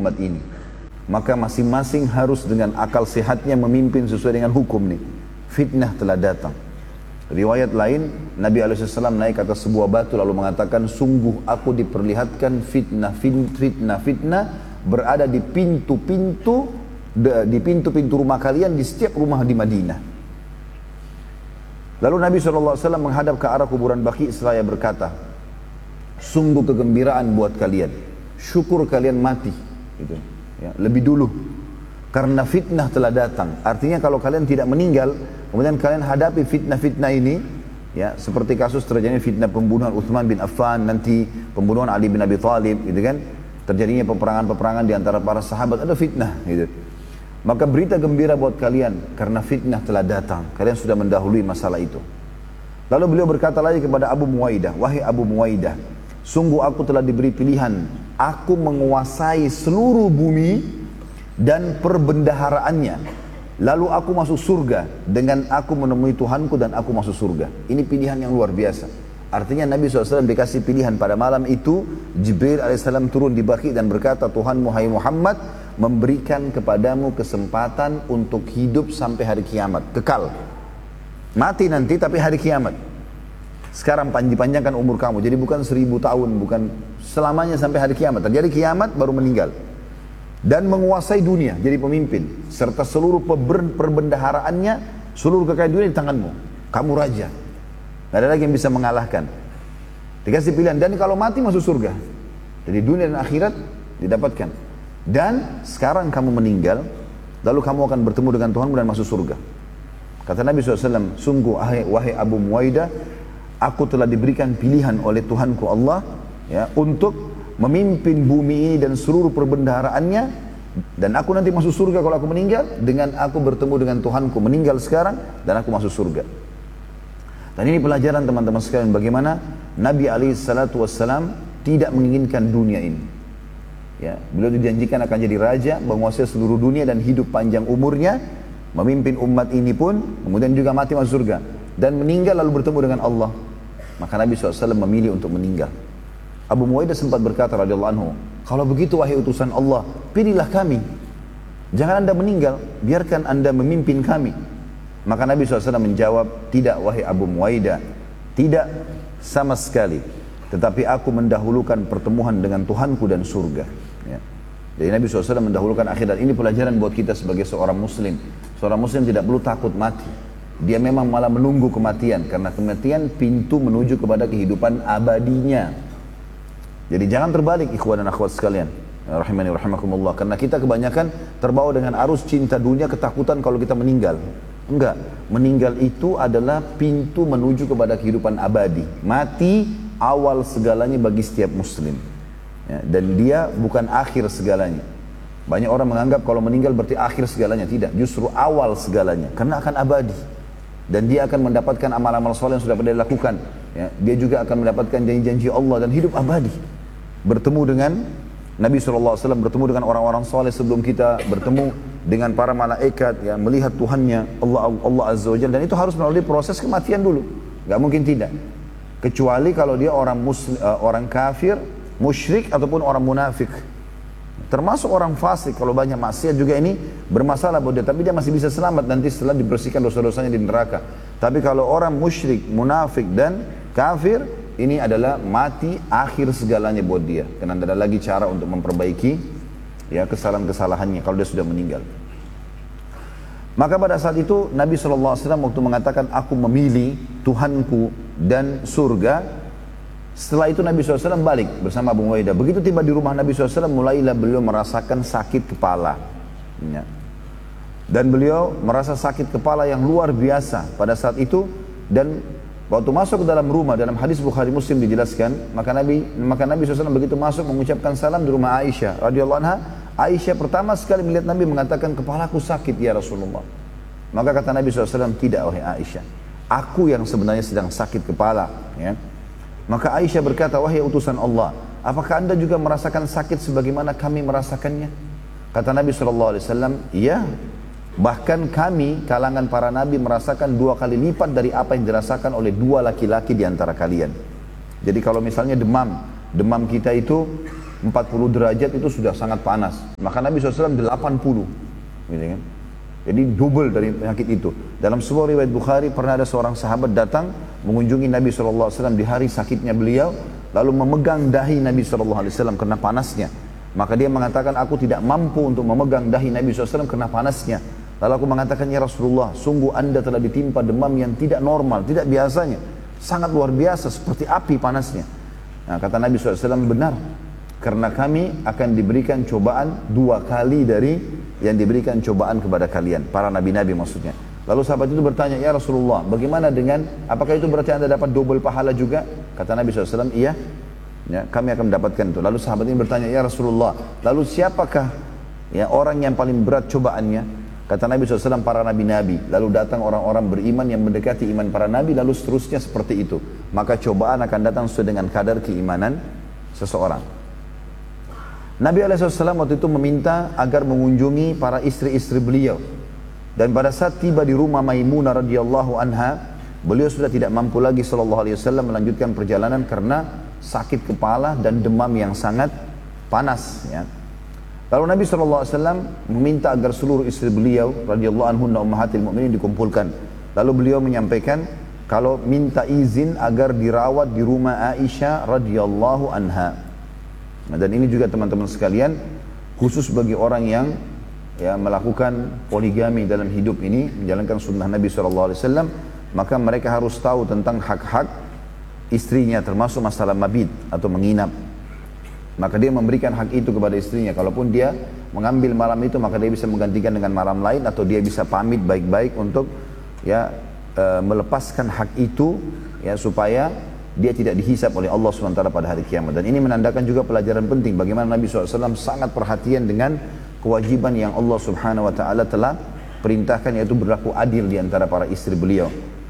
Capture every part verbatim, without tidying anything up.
umat ini. Maka masing-masing harus dengan akal sehatnya memimpin sesuai dengan hukum nih. Fitnah telah datang. Riwayat lain, Nabi alaihi wasallam naik atas sebuah batu lalu mengatakan, sungguh aku diperlihatkan fitnah, fitnah, fitnah berada di pintu-pintu, di pintu-pintu rumah kalian, di setiap rumah di Madinah. Lalu Nabi shallallahu alaihi wasallam menghadap ke arah kuburan Baqi seraya berkata, sungguh kegembiraan buat kalian, syukur kalian mati, gitu. Ya, lebih dulu, karena fitnah telah datang. Artinya kalau kalian tidak meninggal, kemudian kalian hadapi fitnah-fitnah ini, ya seperti kasus terjadinya fitnah pembunuhan Utsman bin Affan, nanti pembunuhan Ali bin Abi Thalib, gitu kan? Terjadinya peperangan-peperangan di antara para sahabat, ada fitnah, gitu. Maka berita gembira buat kalian, karena fitnah telah datang. Kalian sudah mendahului masalah itu. Lalu beliau berkata lagi kepada Abu Muwaidah, wahai Abu Muwaidah, sungguh aku telah diberi pilihan, aku menguasai seluruh bumi dan perbendaharaannya. Lalu aku masuk surga dengan aku menemui Tuhanku dan aku masuk surga. Ini pilihan yang luar biasa. Artinya Nabi shallallahu alaihi wasallam dikasih pilihan pada malam itu. Jibril alaihissalam turun di Baqi dan berkata, Tuhanmu hai Muhammad memberikan kepadamu kesempatan untuk hidup sampai hari kiamat, kekal. Mati nanti tapi hari kiamat. Sekarang dipanjangkan umur kamu, jadi bukan seribu tahun, bukan selamanya sampai hari kiamat. Terjadi kiamat baru meninggal. Dan menguasai dunia, jadi pemimpin. Serta seluruh perbendaharaannya, seluruh kekayaan dunia di tanganmu. Kamu raja. Tidak ada lagi yang bisa mengalahkan. Dikasih pilihan, dan kalau mati masuk surga. Jadi dunia dan akhirat didapatkan. Dan sekarang kamu meninggal, lalu kamu akan bertemu dengan Tuhanmu dan masuk surga. Kata Nabi shallallahu alaihi wasallam, sungguh wahai Abu Muwaidah, aku telah diberikan pilihan oleh Tuhanku Allah, ya, untuk memimpin bumi ini dan seluruh perbendaharaannya, dan aku nanti masuk surga kalau aku meninggal, dengan aku bertemu dengan Tuhanku meninggal sekarang dan aku masuk surga. Dan ini pelajaran teman-teman sekalian, bagaimana Nabi alaihi salatu wassalam tidak menginginkan dunia ini. Ya, beliau dijanjikan akan jadi raja, menguasai seluruh dunia dan hidup panjang umurnya, memimpin umat ini pun, kemudian juga mati masuk surga dan meninggal lalu bertemu dengan Allah. Maka Nabi shallallahu alaihi wasallam memilih untuk meninggal. Abu Muwaidah sempat berkata radhiyallahu anhu, kalau begitu wahai utusan Allah, pilihlah kami, jangan anda meninggal, biarkan anda memimpin kami. Maka Nabi shallallahu alaihi wasallam menjawab, tidak wahai Abu Muwaidah, tidak sama sekali, tetapi aku mendahulukan pertemuan dengan Tuhanku dan surga. Ya. Jadi Nabi shallallahu alaihi wasallam mendahulukan akhirat. Ini pelajaran buat kita sebagai seorang muslim. Seorang muslim tidak perlu takut mati. Dia memang malah menunggu kematian, karena kematian pintu menuju kepada kehidupan abadinya. Jadi jangan terbalik ikhwan dan akhwat sekalian, rahimani rahimakumullah, karena kita kebanyakan terbawa dengan arus cinta dunia, ketakutan kalau kita meninggal. Enggak, meninggal itu adalah pintu menuju kepada kehidupan abadi. Mati awal segalanya bagi setiap muslim, ya, dan dia bukan akhir segalanya. Banyak orang menganggap kalau meninggal berarti akhir segalanya. Tidak, justru awal segalanya, karena akan abadi. Dan dia akan mendapatkan amal-amal soleh yang sudah pernah dilakukan, ya. Dia juga akan mendapatkan janji-janji Allah dan hidup abadi. Bertemu dengan Nabi shallallahu alaihi wasallam, bertemu dengan orang-orang soleh sebelum kita, bertemu dengan para malaikat, ya, melihat Tuhannya Allah, Allah Azza wa Jalla. Dan itu harus melalui proses kematian dulu, gak mungkin tidak. Kecuali kalau dia orang muslim, uh, orang kafir, musyrik ataupun orang munafik. Termasuk orang fasik, kalau banyak maksiat juga ini bermasalah buat dia, tapi dia masih bisa selamat nanti setelah dibersihkan dosa-dosanya di neraka. Tapi kalau orang musyrik, munafik dan kafir, ini adalah mati akhir segalanya buat dia, karena tidak ada lagi cara untuk memperbaiki, ya, kesalahan-kesalahannya kalau dia sudah meninggal. Maka pada saat itu Nabi shallallahu alaihi wasallam waktu mengatakan aku memilih Tuhanku dan surga, setelah itu Nabi shallallahu alaihi wasallam balik bersama Abu Muwaidah. Begitu tiba di rumah Nabi shallallahu alaihi wasallam, mulailah beliau merasakan sakit kepala, ya. Dan beliau merasa sakit kepala yang luar biasa pada saat itu. Dan waktu masuk ke dalam rumah, dalam hadis Bukhari Muslim dijelaskan, maka Nabi maka Nabi shallallahu alaihi wasallam begitu masuk mengucapkan salam di rumah Aisyah radhiyallahu anha. Aisyah pertama sekali melihat Nabi mengatakan, kepalaku sakit ya Rasulullah. Maka kata Nabi shallallahu alaihi wasallam, tidak wahai Aisyah, aku yang sebenarnya sedang sakit kepala, ya. Maka Aisyah berkata, wahai utusan Allah, apakah anda juga merasakan sakit sebagaimana kami merasakannya? Kata Nabi shallallahu alaihi wasallam, iya. Bahkan kami, kalangan para nabi, merasakan dua kali lipat dari apa yang dirasakan oleh dua laki-laki di antara kalian. Jadi kalau misalnya demam, demam kita itu empat puluh derajat itu sudah sangat panas. Maka Nabi shallallahu alaihi wasallam delapan puluh, gitu kan? Jadi double dari penyakit itu. Dalam sebuah riwayat Bukhari pernah ada seorang sahabat datang mengunjungi Nabi shallallahu alaihi wasallam di hari sakitnya beliau, lalu memegang dahi Nabi shallallahu alaihi wasallam karena panasnya. Maka dia mengatakan, aku tidak mampu untuk memegang dahi Nabi shallallahu alaihi wasallam karena panasnya. Lalu aku mengatakan, ya Rasulullah, sungguh anda telah ditimpa demam yang tidak normal, tidak biasanya, sangat luar biasa, seperti api panasnya. Nah, kata Nabi shallallahu alaihi wasallam, benar, karena kami akan diberikan cobaan dua kali dari yang diberikan cobaan kepada kalian, para nabi-nabi maksudnya. Lalu sahabat itu bertanya, ya Rasulullah, bagaimana dengan, apakah itu berarti anda dapat double pahala juga? Kata Nabi shallallahu alaihi wasallam, iya, ya, kami akan mendapatkan itu. Lalu sahabat ini bertanya, ya Rasulullah, lalu siapakah ya orang yang paling berat cobaannya? Kata Nabi shallallahu alaihi wasallam, para nabi-nabi. Lalu datang orang-orang beriman yang mendekati iman para nabi, lalu seterusnya seperti itu. Maka cobaan akan datang sesuai dengan kadar keimanan seseorang. Nabi shallallahu alaihi wasallam waktu itu meminta agar mengunjungi para istri-istri beliau. Dan pada saat tiba di rumah Maimunah radhiyallahu anha, beliau sudah tidak mampu lagi sallallahu alaihi wasallam melanjutkan perjalanan karena sakit kepala dan demam yang sangat panas, ya. Lalu Nabi shallallahu alaihi wasallam meminta agar seluruh istri beliau radhiyallahu anhunna ummahatil mu'minin dikumpulkan. Lalu beliau menyampaikan kalau minta izin agar dirawat di rumah Aisyah radhiyallahu anha. Nah, dan ini juga teman-teman sekalian, khusus bagi orang yang ya melakukan poligami dalam hidup ini, menjalankan sunnah Nabi shallallahu alaihi wasallam, maka mereka harus tahu tentang hak-hak istrinya, termasuk masalah mabit atau menginap. Maka dia memberikan hak itu kepada istrinya. Kalaupun dia mengambil malam itu, maka dia bisa menggantikan dengan malam lain, atau dia bisa pamit baik-baik untuk ya e, melepaskan hak itu, ya supaya dia tidak dihisap oleh Allah subhanahu wa taala pada hari kiamat. Dan ini menandakan juga pelajaran penting bagaimana Nabi shallallahu alaihi wasallam sangat perhatian dengan kewajiban yang Allah subhanahu wa taala telah perintahkan, yaitu berlaku adil di antara para istri beliau.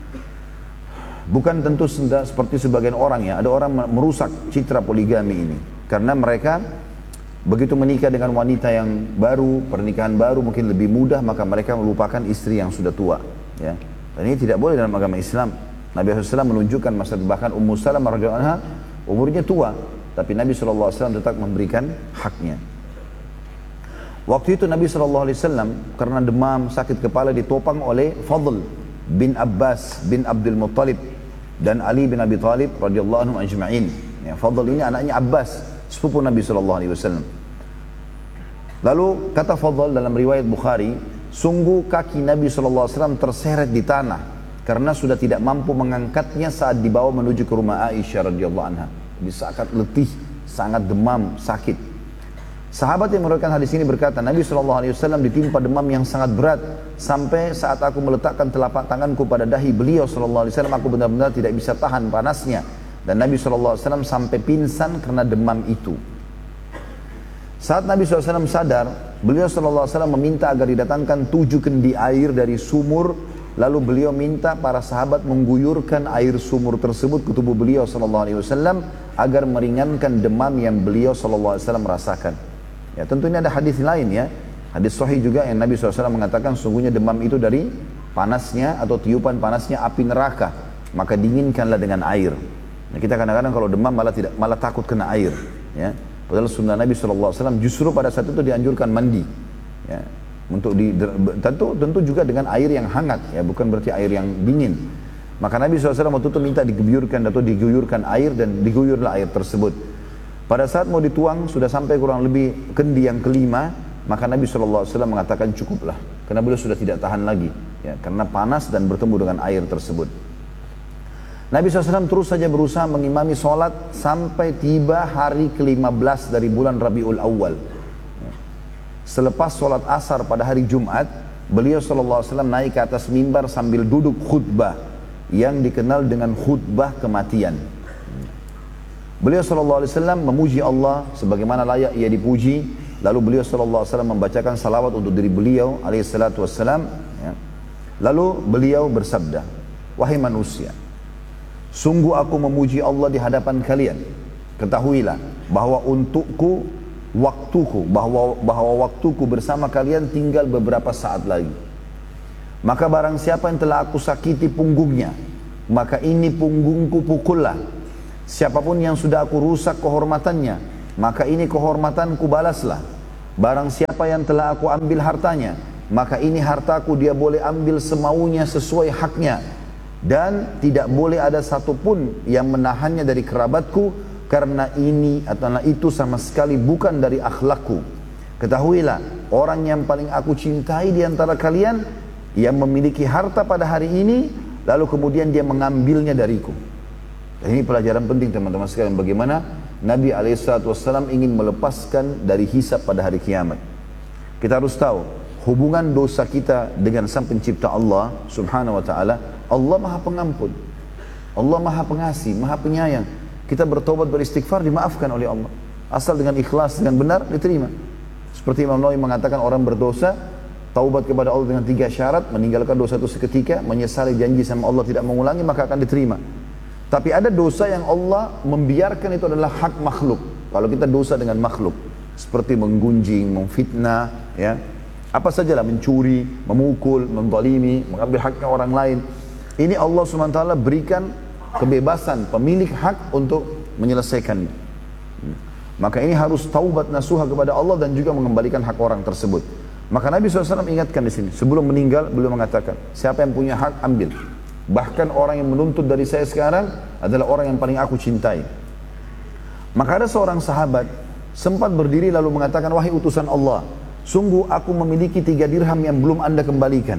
Bukan tentu seperti sebagian orang, ya, ada orang merusak citra poligami ini karena mereka begitu menikah dengan wanita yang baru, pernikahan baru mungkin lebih mudah, maka mereka melupakan istri yang sudah tua, ya. Dan ini tidak boleh dalam agama Islam. Nabi shallallahu alaihi wasallam menunjukkan masa, bahkan Ummu Salamah radhiyallahu anha umurnya tua, tapi Nabi shallallahu alaihi wasallam tetap memberikan haknya. Waktu itu Nabi shallallahu alaihi wasallam karena demam, sakit kepala, ditopang oleh Fadl bin Abbas bin Abdul Muttalib dan Ali bin Abi Thalib radhiyallahu anhum ajma'in. Ya, Fadl ini anaknya Abbas, sepupu Nabi shallallahu alaihi wasallam. Lalu kata Fadl dalam riwayat Bukhari, sungguh kaki Nabi shallallahu alaihi wasallam terseret di tanah karena sudah tidak mampu mengangkatnya saat dibawa menuju ke rumah Aisyah radhiyallahu anha. Jadi sangat letih, sangat demam, sakit. Sahabat yang meriwayatkan hadis ini berkata, Nabi shallallahu alaihi wasallam ditimpa demam yang sangat berat sampai saat aku meletakkan telapak tanganku pada dahi beliau shallallahu alaihi wasallam, aku benar-benar tidak bisa tahan panasnya. Dan Nabi shallallahu alaihi wasallam sampai pingsan karena demam itu. Saat Nabi shallallahu alaihi wasallam sadar, beliau shallallahu alaihi wasallam meminta agar didatangkan tujuh kendi air dari sumur. Lalu beliau minta para sahabat mengguyurkan air sumur tersebut ke tubuh beliau shallallahu alaihi wasallam agar meringankan demam yang beliau shallallahu alaihi wasallam rasakan. Ya, tentu ini ada hadis lain, ya, hadis sahih juga yang Nabi shallallahu alaihi wasallam mengatakan sungguhnya demam itu dari panasnya atau tiupan panasnya api neraka, maka dinginkanlah dengan air. Nah, kita kadang-kadang kalau demam malah tidak, malah takut kena air, ya. Padahal sunnah Nabi shallallahu alaihi wasallam justru pada saat itu dianjurkan mandi, ya. Untuk di, tentu tentu juga dengan air yang hangat, ya, bukan berarti air yang dingin. Maka Nabi shallallahu alaihi wasallam waktu itu minta diguyurkan atau diguyurkan air, dan diguyurlah air tersebut. Pada saat mau dituang sudah sampai kurang lebih kendi yang kelima, maka Nabi shallallahu alaihi wasallam mengatakan cukuplah, karena beliau sudah tidak tahan lagi, ya, karena panas dan bertemu dengan air tersebut. Nabi shallallahu alaihi wasallam terus saja berusaha mengimami sholat sampai tiba hari kelima belas dari bulan Rabiul Awal. Selepas sholat asar pada hari Jumat, beliau shallallahu alaihi wasallam naik ke atas mimbar sambil duduk khutbah yang dikenal dengan khutbah kematian. Beliau shallallahu alaihi wasallam memuji Allah sebagaimana layak ia dipuji. Lalu beliau shallallahu alaihi wasallam membacakan salawat untuk diri beliau alaihi salatu wassalam, ya. Lalu beliau bersabda, wahai manusia, sungguh aku memuji Allah di hadapan kalian. Ketahuilah bahwa untukku waktuku, bahwa, bahwa waktuku bersama kalian tinggal beberapa saat lagi. Maka barang siapa yang telah aku sakiti punggungnya, maka ini punggungku pukullah. Siapapun yang sudah aku rusak kehormatannya, maka ini kehormatanku, balaslah. Barang siapa yang telah aku ambil hartanya, maka ini hartaku, dia boleh ambil semaunya sesuai haknya. Dan tidak boleh ada satupun yang menahannya dari kerabatku, karena ini atau itu sama sekali bukan dari akhlakku. Ketahuilah, orang yang paling aku cintai di antara kalian yang memiliki harta pada hari ini, lalu kemudian dia mengambilnya dariku. Dan ini pelajaran penting teman-teman sekalian, bagaimana Nabi alaihi salatu wassalam ingin melepaskan dari hisab pada hari kiamat. Kita harus tahu hubungan dosa kita dengan Sang Pencipta Allah Subhanahu wa taala. Allah Maha Pengampun, Allah Maha Pengasih, Maha Penyayang. Kita bertobat, beristighfar, dimaafkan oleh Allah. Asal dengan ikhlas, dengan benar, diterima. Seperti Imam Nawawi mengatakan, orang berdosa taubat kepada Allah dengan tiga syarat, meninggalkan dosa itu seketika, menyesali janji sama Allah tidak mengulangi, maka akan diterima. Tapi ada dosa yang Allah membiarkan, itu adalah hak makhluk. Kalau kita dosa dengan makhluk, seperti menggunjing, memfitnah, ya, apa sajalah, mencuri, memukul, menzalimi, mengambil haknya orang lain. Ini Allah subhanahu wa taala berikan kebebasan pemilik hak untuk menyelesaikannya. Maka ini harus taubat nasuha kepada Allah dan juga mengembalikan hak orang tersebut. Maka Nabi shallallahu alaihi wasallam ingatkan di sini, sebelum meninggal beliau mengatakan, siapa yang punya hak ambil. Bahkan orang yang menuntut dari saya sekarang adalah orang yang paling aku cintai. Maka ada seorang sahabat sempat berdiri lalu mengatakan, wahai utusan Allah, sungguh aku memiliki tiga dirham yang belum anda kembalikan.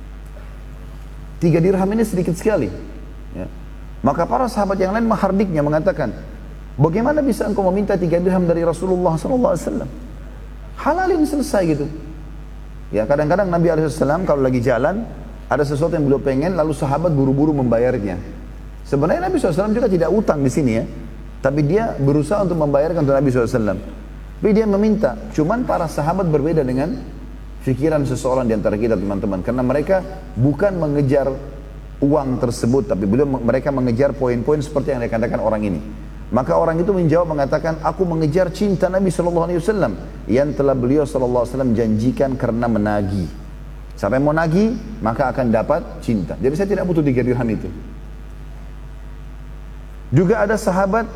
Tiga dirham ini sedikit sekali, ya. Maka para sahabat yang lain menghardiknya, mengatakan, bagaimana bisa engkau meminta tiga dirham dari Rasulullah sallallahu alaihi wasallam? Halalin, selesai gitu. Ya, kadang-kadang Nabi alaihi wasallam kalau lagi jalan, ada sesuatu yang beliau pengen, lalu sahabat buru-buru membayarnya. Sebenarnya Nabi shallallahu alaihi wasallam juga tidak utang di sini, ya, tapi dia berusaha untuk membayarkan untuk Nabi shallallahu alaihi wasallam. Tapi dia meminta. Cuman para sahabat berbeda dengan fikiran seseorang di antara kita teman-teman, karena mereka bukan mengejar uang tersebut, tapi beliau mereka mengejar poin-poin seperti yang dikatakan orang ini. Maka orang itu menjawab mengatakan, aku mengejar cinta Nabi shallallahu alaihi wasallam yang telah beliau shallallahu alaihi wasallam janjikan karena menagih. Siapa yang mau nagih maka akan dapat cinta. Jadi saya tidak butuh tiga dirham itu. Juga ada sahabat,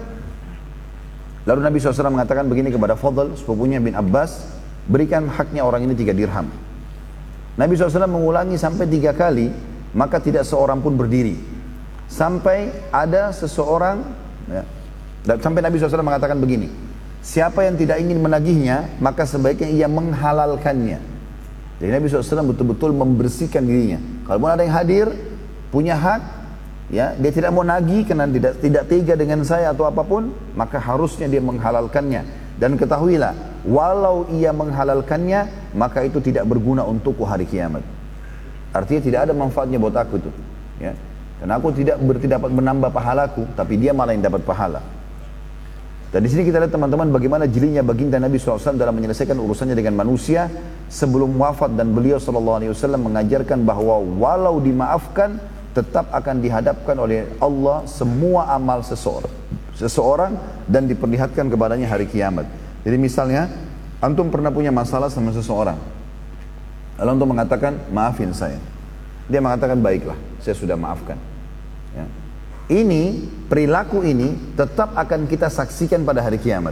lalu Nabi shallallahu alaihi wasallam mengatakan begini kepada Fadl, sepupunya bin Abbas, berikan haknya orang ini tiga dirham. Nabi shallallahu alaihi wasallam mengulangi sampai tiga kali, maka tidak seorang pun berdiri. Sampai ada seseorang, ya, sampai Nabi shallallahu alaihi wasallam mengatakan begini, siapa yang tidak ingin menagihnya, maka sebaiknya ia menghalalkannya. Jadi Nabi shallallahu alaihi wasallam betul-betul membersihkan dirinya. Kalaupun ada yang hadir, punya hak, ya, dia tidak mau nagih karena tidak, tidak tega dengan saya atau apapun, maka harusnya dia menghalalkannya. Dan ketahuilah, walau ia menghalalkannya, maka itu tidak berguna untukku hari kiamat. Artinya tidak ada manfaatnya buat aku itu, ya. Karena aku tidak berarti dapat menambah pahalaku, tapi dia malah yang dapat pahala. Dan di sini kita lihat teman-teman bagaimana jelinya baginda Nabi shallallahu alaihi wasallam dalam menyelesaikan urusannya dengan manusia sebelum wafat, dan beliau shallallahu alaihi wasallam mengajarkan bahwa walau dimaafkan, tetap akan dihadapkan oleh Allah semua amal seseorang, seseorang dan diperlihatkan kepadanya hari kiamat. Jadi misalnya antum pernah punya masalah sama seseorang, lalu antum mengatakan maafin saya, dia mengatakan baiklah, saya sudah maafkan, ya. Ini, perilaku ini tetap akan kita saksikan pada hari kiamat.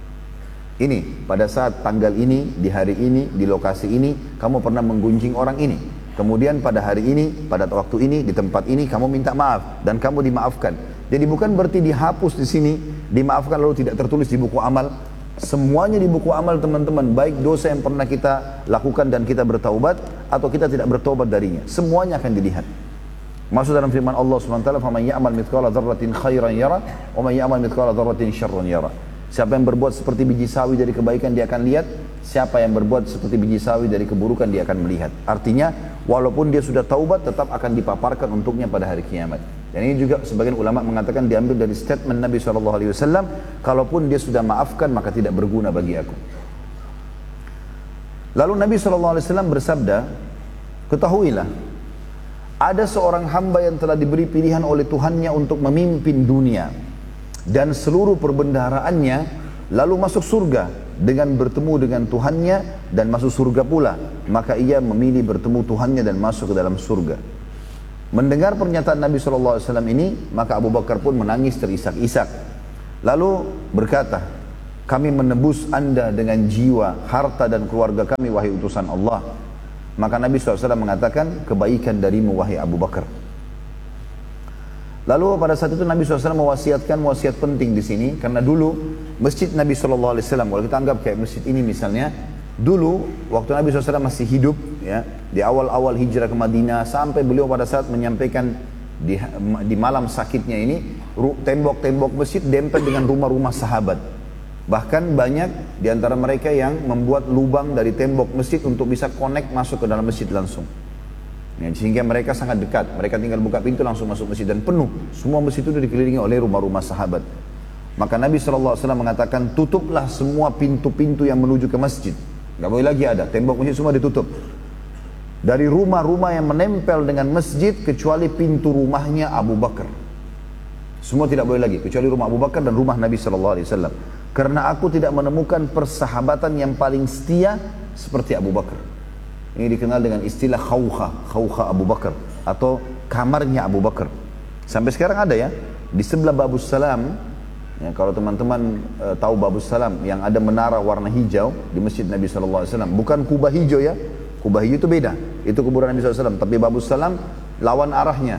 Ini, pada saat tanggal ini, di hari ini, di lokasi ini, kamu pernah menggunjing orang ini. Kemudian pada hari ini, pada waktu ini, di tempat ini, kamu minta maaf dan kamu dimaafkan. Jadi bukan berarti dihapus di sini, dimaafkan lalu tidak tertulis di buku amal. Semuanya di buku amal teman-teman, baik dosa yang pernah kita lakukan dan kita bertaubat, atau kita tidak bertaubat darinya, semuanya akan dilihat. Masuk dalam firman Allah subhanahu wa taala, "Faman ya'mal mithqala dzarratin khairan yara, wa man ya'mal mithqala dzarratin syarran yara." Siapa yang berbuat seperti biji sawi dari kebaikan dia akan lihat, siapa yang berbuat seperti biji sawi dari keburukan dia akan melihat. Artinya, walaupun dia sudah taubat tetap akan dipaparkan untuknya pada hari kiamat. Dan ini juga sebagian ulama mengatakan diambil dari statement Nabi shallallahu alaihi wasallam, kalaupun dia sudah maafkan maka tidak berguna bagi aku. Lalu Nabi shallallahu alaihi wasallam bersabda, ketahuilah, ada seorang hamba yang telah diberi pilihan oleh Tuhannya untuk memimpin dunia dan seluruh perbendaharaannya, lalu masuk surga dengan bertemu dengan Tuhannya dan masuk surga pula. Maka ia memilih bertemu Tuhannya dan masuk ke dalam surga. Mendengar pernyataan Nabi shallallahu alaihi wasallam ini, maka Abu Bakar pun menangis terisak-isak. Lalu berkata, kami menebus anda dengan jiwa, harta dan keluarga kami wahai utusan Allah. Maka Nabi shallallahu alaihi wasallam mengatakan, kebaikan darimu wahai Abu Bakar. Lalu pada saat itu Nabi shallallahu alaihi wasallam mewasiatkan wasiat penting di sini, karena dulu masjid Nabi shallallahu alaihi wasallam, kalau kita anggap kayak masjid ini misalnya, dulu waktu Nabi shallallahu alaihi wasallam masih hidup, ya, di awal-awal hijrah ke Madinah, sampai beliau pada saat menyampaikan di, di malam sakitnya ini, tembok-tembok masjid dempel dengan rumah-rumah sahabat. Bahkan banyak di antara mereka yang membuat lubang dari tembok masjid untuk bisa connect masuk ke dalam masjid langsung. Ya, sehingga mereka sangat dekat. Mereka tinggal buka pintu langsung masuk masjid dan penuh. Semua masjid itu dikelilingi oleh rumah-rumah sahabat. Maka Nabi shallallahu alaihi wasallam mengatakan, tutuplah semua pintu-pintu yang menuju ke masjid. Gak boleh lagi ada. Tembok masjid semua ditutup. Dari rumah-rumah yang menempel dengan masjid kecuali pintu rumahnya Abu Bakar. Semua tidak boleh lagi kecuali rumah Abu Bakar dan rumah Nabi shallallahu alaihi wasallam. Karena aku tidak menemukan persahabatan yang paling setia seperti Abu Bakar. Ini dikenal dengan istilah khawkha, khawkha Abu Bakar, atau kamarnya Abu Bakar. Sampai sekarang ada ya, di sebelah Babus Salam, ya, kalau teman-teman e, tahu Babus Salam, yang ada menara warna hijau di masjid Nabi shallallahu alaihi wasallam. Bukan kubah hijau ya, kubah hijau itu beda, itu kuburan Nabi shallallahu alaihi wasallam. Tapi Babus Salam lawan arahnya.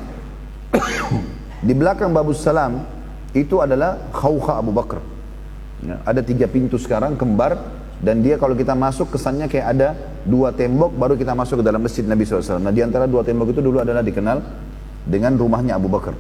Di belakang Babus Salam itu adalah khawkha Abu Bakar. Ya, ada tiga pintu sekarang kembar, dan dia kalau kita masuk kesannya kayak ada dua tembok baru kita masuk ke dalam masjid Nabi shallallahu alaihi wasallam. Nah, di antara dua tembok itu dulu adalah dikenal dengan rumahnya Abu Bakar.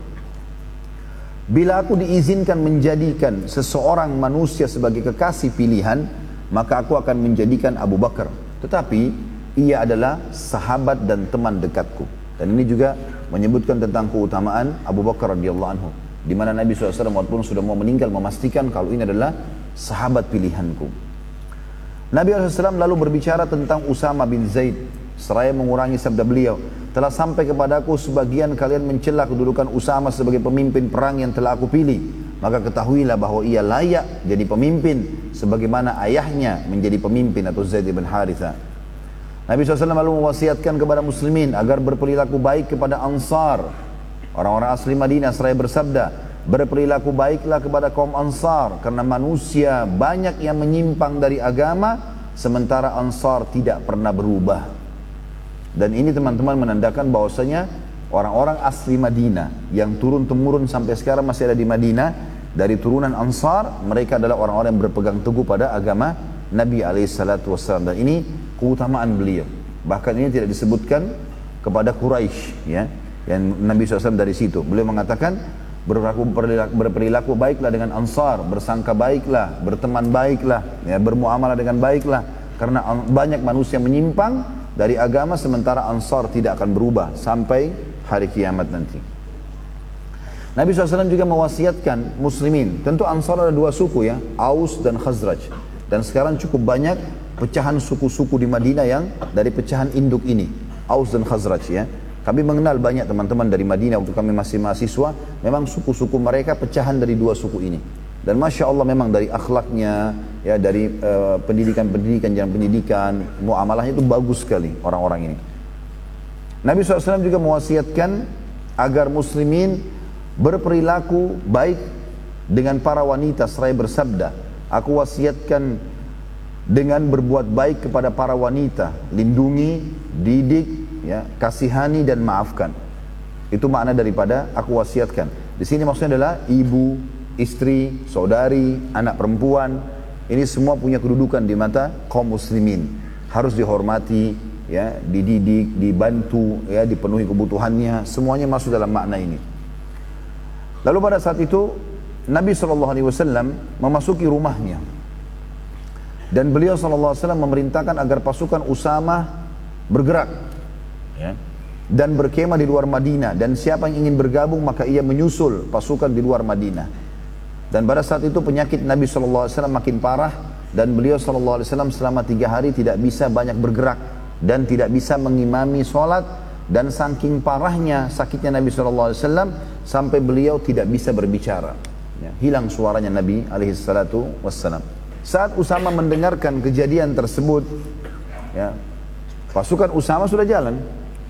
Bila aku diizinkan menjadikan seseorang manusia sebagai kekasih pilihan, maka aku akan menjadikan Abu Bakar. Tetapi ia adalah sahabat dan teman dekatku. Dan ini juga menyebutkan tentang keutamaan Abu Bakar radhiyallahu anhu, di mana Nabi shallallahu alaihi wasallam walaupun sudah mau meninggal memastikan kalau ini adalah sahabat pilihanku. Nabi shallallahu alaihi wasallam lalu berbicara tentang Usama bin Zaid, seraya mengurangi sabda beliau, telah sampai kepadaku sebagian kalian mencela kedudukan Usama sebagai pemimpin perang yang telah aku pilih. Maka ketahuilah bahwa ia layak jadi pemimpin sebagaimana ayahnya menjadi pemimpin, atau Zaid bin Haritha. Nabi shallallahu alaihi wasallam lalu mewasiatkan kepada muslimin agar berperilaku baik kepada Ansar, orang-orang asli Madinah, seraya bersabda, berperilaku baiklah kepada kaum Ansar, karena manusia banyak yang menyimpang dari agama, sementara Ansar tidak pernah berubah. Dan ini teman-teman menandakan bahwasanya orang-orang asli Madinah yang turun-temurun sampai sekarang masih ada di Madinah, dari turunan Ansar, mereka adalah orang-orang yang berpegang teguh pada agama Nabi alaihi salatu wassalam. Dan ini keutamaan beliau. Bahkan ini tidak disebutkan kepada Quraisy, ya. Yang Nabi shallallahu alaihi wasallam dari situ beliau mengatakan, berperilaku, berperilaku baiklah dengan Ansar, bersangka baiklah, berteman baiklah, ya, bermuamalah dengan baiklah, karena banyak manusia menyimpang dari agama sementara Ansar tidak akan berubah sampai hari kiamat nanti. Nabi shallallahu alaihi wasallam juga mewasiatkan muslimin, tentu Ansar ada dua suku ya, Aus dan Khazraj, dan sekarang cukup banyak pecahan suku-suku di Madinah yang dari pecahan induk ini, Aus dan Khazraj ya. Kami mengenal banyak teman-teman dari Madinah waktu kami masih mahasiswa, memang suku-suku mereka pecahan dari dua suku ini. Dan Masya Allah memang dari akhlaknya, ya, dari uh, pendidikan-pendidikan, jalan pendidikan, muamalahnya itu bagus sekali orang-orang ini. Nabi shallallahu alaihi wasallam juga mewasiatkan agar muslimin berperilaku baik dengan para wanita, seraya bersabda, aku wasiatkan dengan berbuat baik kepada para wanita, lindungi, didik, ya, kasihani dan maafkan. Itu makna daripada aku wasiatkan. Di sini maksudnya adalah ibu, istri, saudari, anak perempuan. Ini semua punya kedudukan di mata kaum muslimin. Harus dihormati, ya, dididik, dibantu, ya, dipenuhi kebutuhannya. Semuanya masuk dalam makna ini. Lalu pada saat itu Nabi shallallahu alaihi wasallam memasuki rumahnya. Dan beliau shallallahu alaihi wasallam memerintahkan agar pasukan Usama bergerak, ya, dan berkemah di luar Madinah, dan siapa yang ingin bergabung maka ia menyusul pasukan di luar Madinah. Dan pada saat itu penyakit Nabi shallallahu alaihi wasallam makin parah, dan beliau shallallahu alaihi wasallam selama tiga hari tidak bisa banyak bergerak dan tidak bisa mengimami sholat, dan saking parahnya sakitnya Nabi shallallahu alaihi wasallam sampai beliau tidak bisa berbicara, ya, hilang suaranya Nabi alaihi salatu wassalam. Saat Usama mendengarkan kejadian tersebut, ya, pasukan Usama sudah jalan,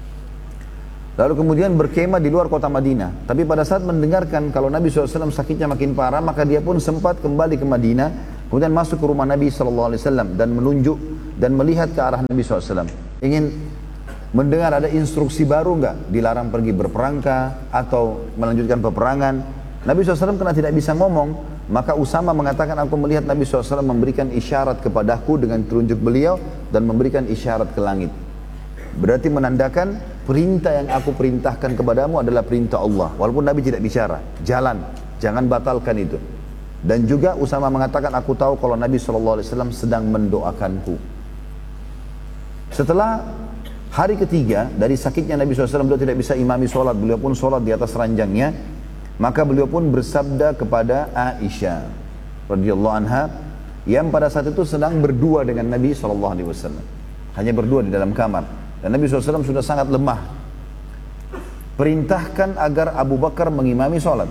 lalu kemudian berkemah di luar kota Madinah. Tapi pada saat mendengarkan kalau Nabi shallallahu alaihi wasallam sakitnya makin parah, maka dia pun sempat kembali ke Madinah Kemudian masuk ke rumah Nabi shallallahu alaihi wasallam dan menunjuk dan melihat ke arah Nabi shallallahu alaihi wasallam. Ingin mendengar ada instruksi baru enggak? Dilarang pergi berperang kah? Atau melanjutkan peperangan? Nabi shallallahu alaihi wasallam karena tidak bisa ngomong, maka Usama mengatakan, aku melihat Nabi shallallahu alaihi wasallam memberikan isyarat kepadaku dengan telunjuk beliau dan memberikan isyarat ke langit. Berarti menandakan perintah yang aku perintahkan kepadamu adalah perintah Allah. Walaupun Nabi tidak bicara, jalan, jangan batalkan itu. Dan juga Usama mengatakan, aku tahu kalau Nabi shallallahu alaihi wasallam sedang mendoakanku. Setelah hari ketiga dari sakitnya Nabi shallallahu alaihi wasallam, beliau tidak bisa imami sholat, beliau pun sholat di atas ranjangnya. Maka beliau pun bersabda kepada Aisyah radhiyallahu anha, yang pada saat itu sedang berdua dengan Nabi shallallahu alaihi wasallam, hanya berdua di dalam kamar. Dan Nabi shallallahu alaihi wasallam sudah sangat lemah. Perintahkan agar Abu Bakar mengimami sholat.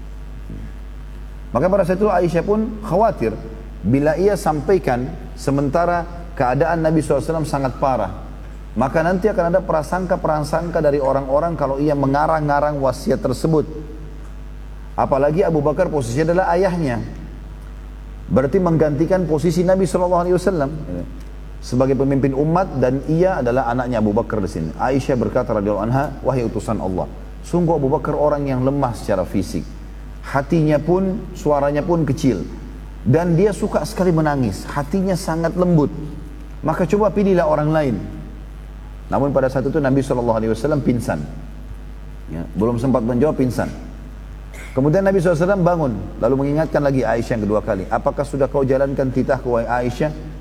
Maka pada saat itu Aisyah pun khawatir bila ia sampaikan sementara keadaan Nabi shallallahu alaihi wasallam sangat parah, maka nanti akan ada prasangka-prasangka dari orang-orang kalau ia mengarang-ngarang wasiat tersebut. Apalagi Abu Bakar posisinya adalah ayahnya, berarti menggantikan posisi Nabi shallallahu alaihi wasallam sebagai pemimpin umat, dan ia adalah anaknya Abu Bakar di sini. Aisyah berkata radhiyallahu anha, wahai utusan Allah, sungguh Abu Bakar orang yang lemah secara fisik, hatinya pun, suaranya pun kecil, dan dia suka sekali menangis, hatinya sangat lembut. Maka coba pilihlah orang lain. Namun pada saat itu Nabi shallallahu alaihi wasallam pingsan, ya, belum sempat menjawab, pingsan. Kemudian Nabi shallallahu alaihi wasallam bangun, lalu mengingatkan lagi Aisyah yang kedua kali, apakah sudah kau jalankan titahku wahai Aisyah?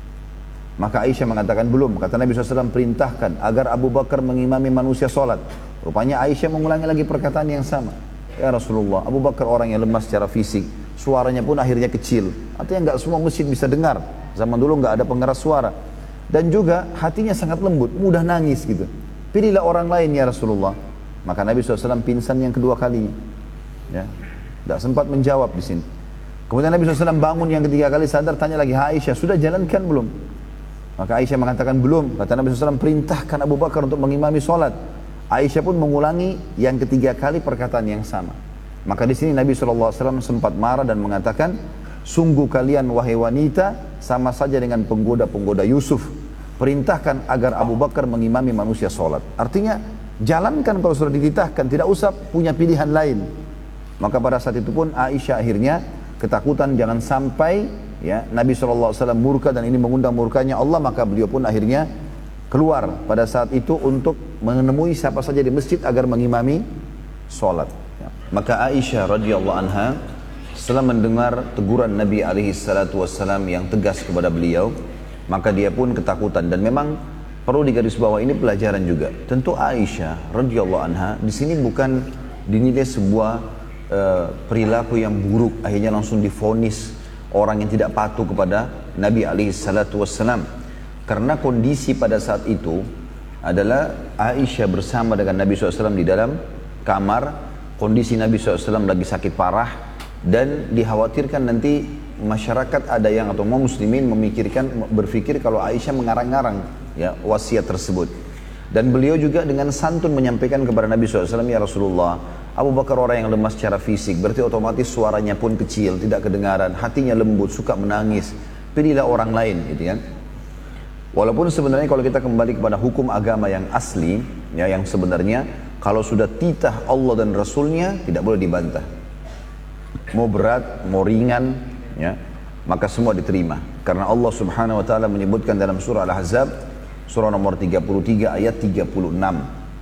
Maka Aisyah mengatakan belum. Kata Nabi shallallahu alaihi wasallam, perintahkan agar Abu Bakar mengimami manusia sholat. Rupanya Aisyah mengulangi lagi perkataan yang sama. Ya Rasulullah, Abu Bakar orang yang lemah secara fisik, suaranya pun akhirnya kecil. Artinya nggak semua masjid bisa dengar. Zaman dulu nggak ada pengeras suara. Dan juga hatinya sangat lembut, mudah nangis gitu. Pilihlah orang lain ya Rasulullah. Maka Nabi shallallahu alaihi wasallam pingsan yang kedua kalinya. Ya, tidak sempat menjawab di sini. Kemudian Nabi shallallahu alaihi wasallam bangun yang ketiga kali, sadar, tanya lagi, Aisyah, sudah jalankan belum? Maka Aisyah mengatakan belum. Kata Nabi shallallahu alaihi wasallam, perintahkan Abu Bakar untuk mengimami sholat. Aisyah pun mengulangi yang ketiga kali perkataan yang sama. Maka di sini Nabi shallallahu alaihi wasallam sempat marah dan mengatakan, sungguh kalian wahai wanita sama saja dengan penggoda-penggoda Yusuf. Perintahkan agar Abu Bakar mengimami manusia sholat. Artinya jalankan kalau sudah dititahkan, tidak usah punya pilihan lain. Maka pada saat itu pun Aisyah akhirnya ketakutan jangan sampai ya Nabi shallallahu alaihi wasallam murka dan ini mengundang murkanya Allah. Maka beliau pun akhirnya keluar pada saat itu untuk menemui siapa saja di masjid agar mengimami sholat. Ya. Maka Aisyah radhiyallahu anha setelah mendengar teguran Nabi alaihi salatu wassalam yang tegas kepada beliau, maka dia pun ketakutan. Dan memang perlu digarisbawahi, ini pelajaran juga. Tentu Aisyah radhiyallahu anha di sini bukan dinilai sebuah uh, perilaku yang buruk, akhirnya langsung divonis orang yang tidak patuh kepada Nabi alaihi salatu wassalam. Karena kondisi pada saat itu adalah Aisyah bersama dengan Nabi shallallahu alaihi wasallam di dalam kamar. Kondisi Nabi shallallahu alaihi wasallam lagi sakit parah, dan dikhawatirkan nanti masyarakat ada yang atau mau muslimin memikirkan, berpikir kalau Aisyah mengarang-ngarang ya wasiat tersebut. Dan beliau juga dengan santun menyampaikan kepada Nabi shallallahu alaihi wasallam, ya Rasulullah, Abu Bakar orang yang lemah secara fisik, berarti otomatis suaranya pun kecil, tidak kedengaran, hatinya lembut, suka menangis. Pilihlah orang lain, gitu kan. Walaupun sebenarnya kalau kita kembali kepada hukum agama yang asli, ya yang sebenarnya kalau sudah titah Allah dan Rasulnya tidak boleh dibantah. Mau berat, mau ringan, ya, maka semua diterima. Karena Allah Subhanahu Wa Taala menyebutkan dalam surah Al-Ahzab, surah nomor tiga puluh tiga ayat tiga puluh enam.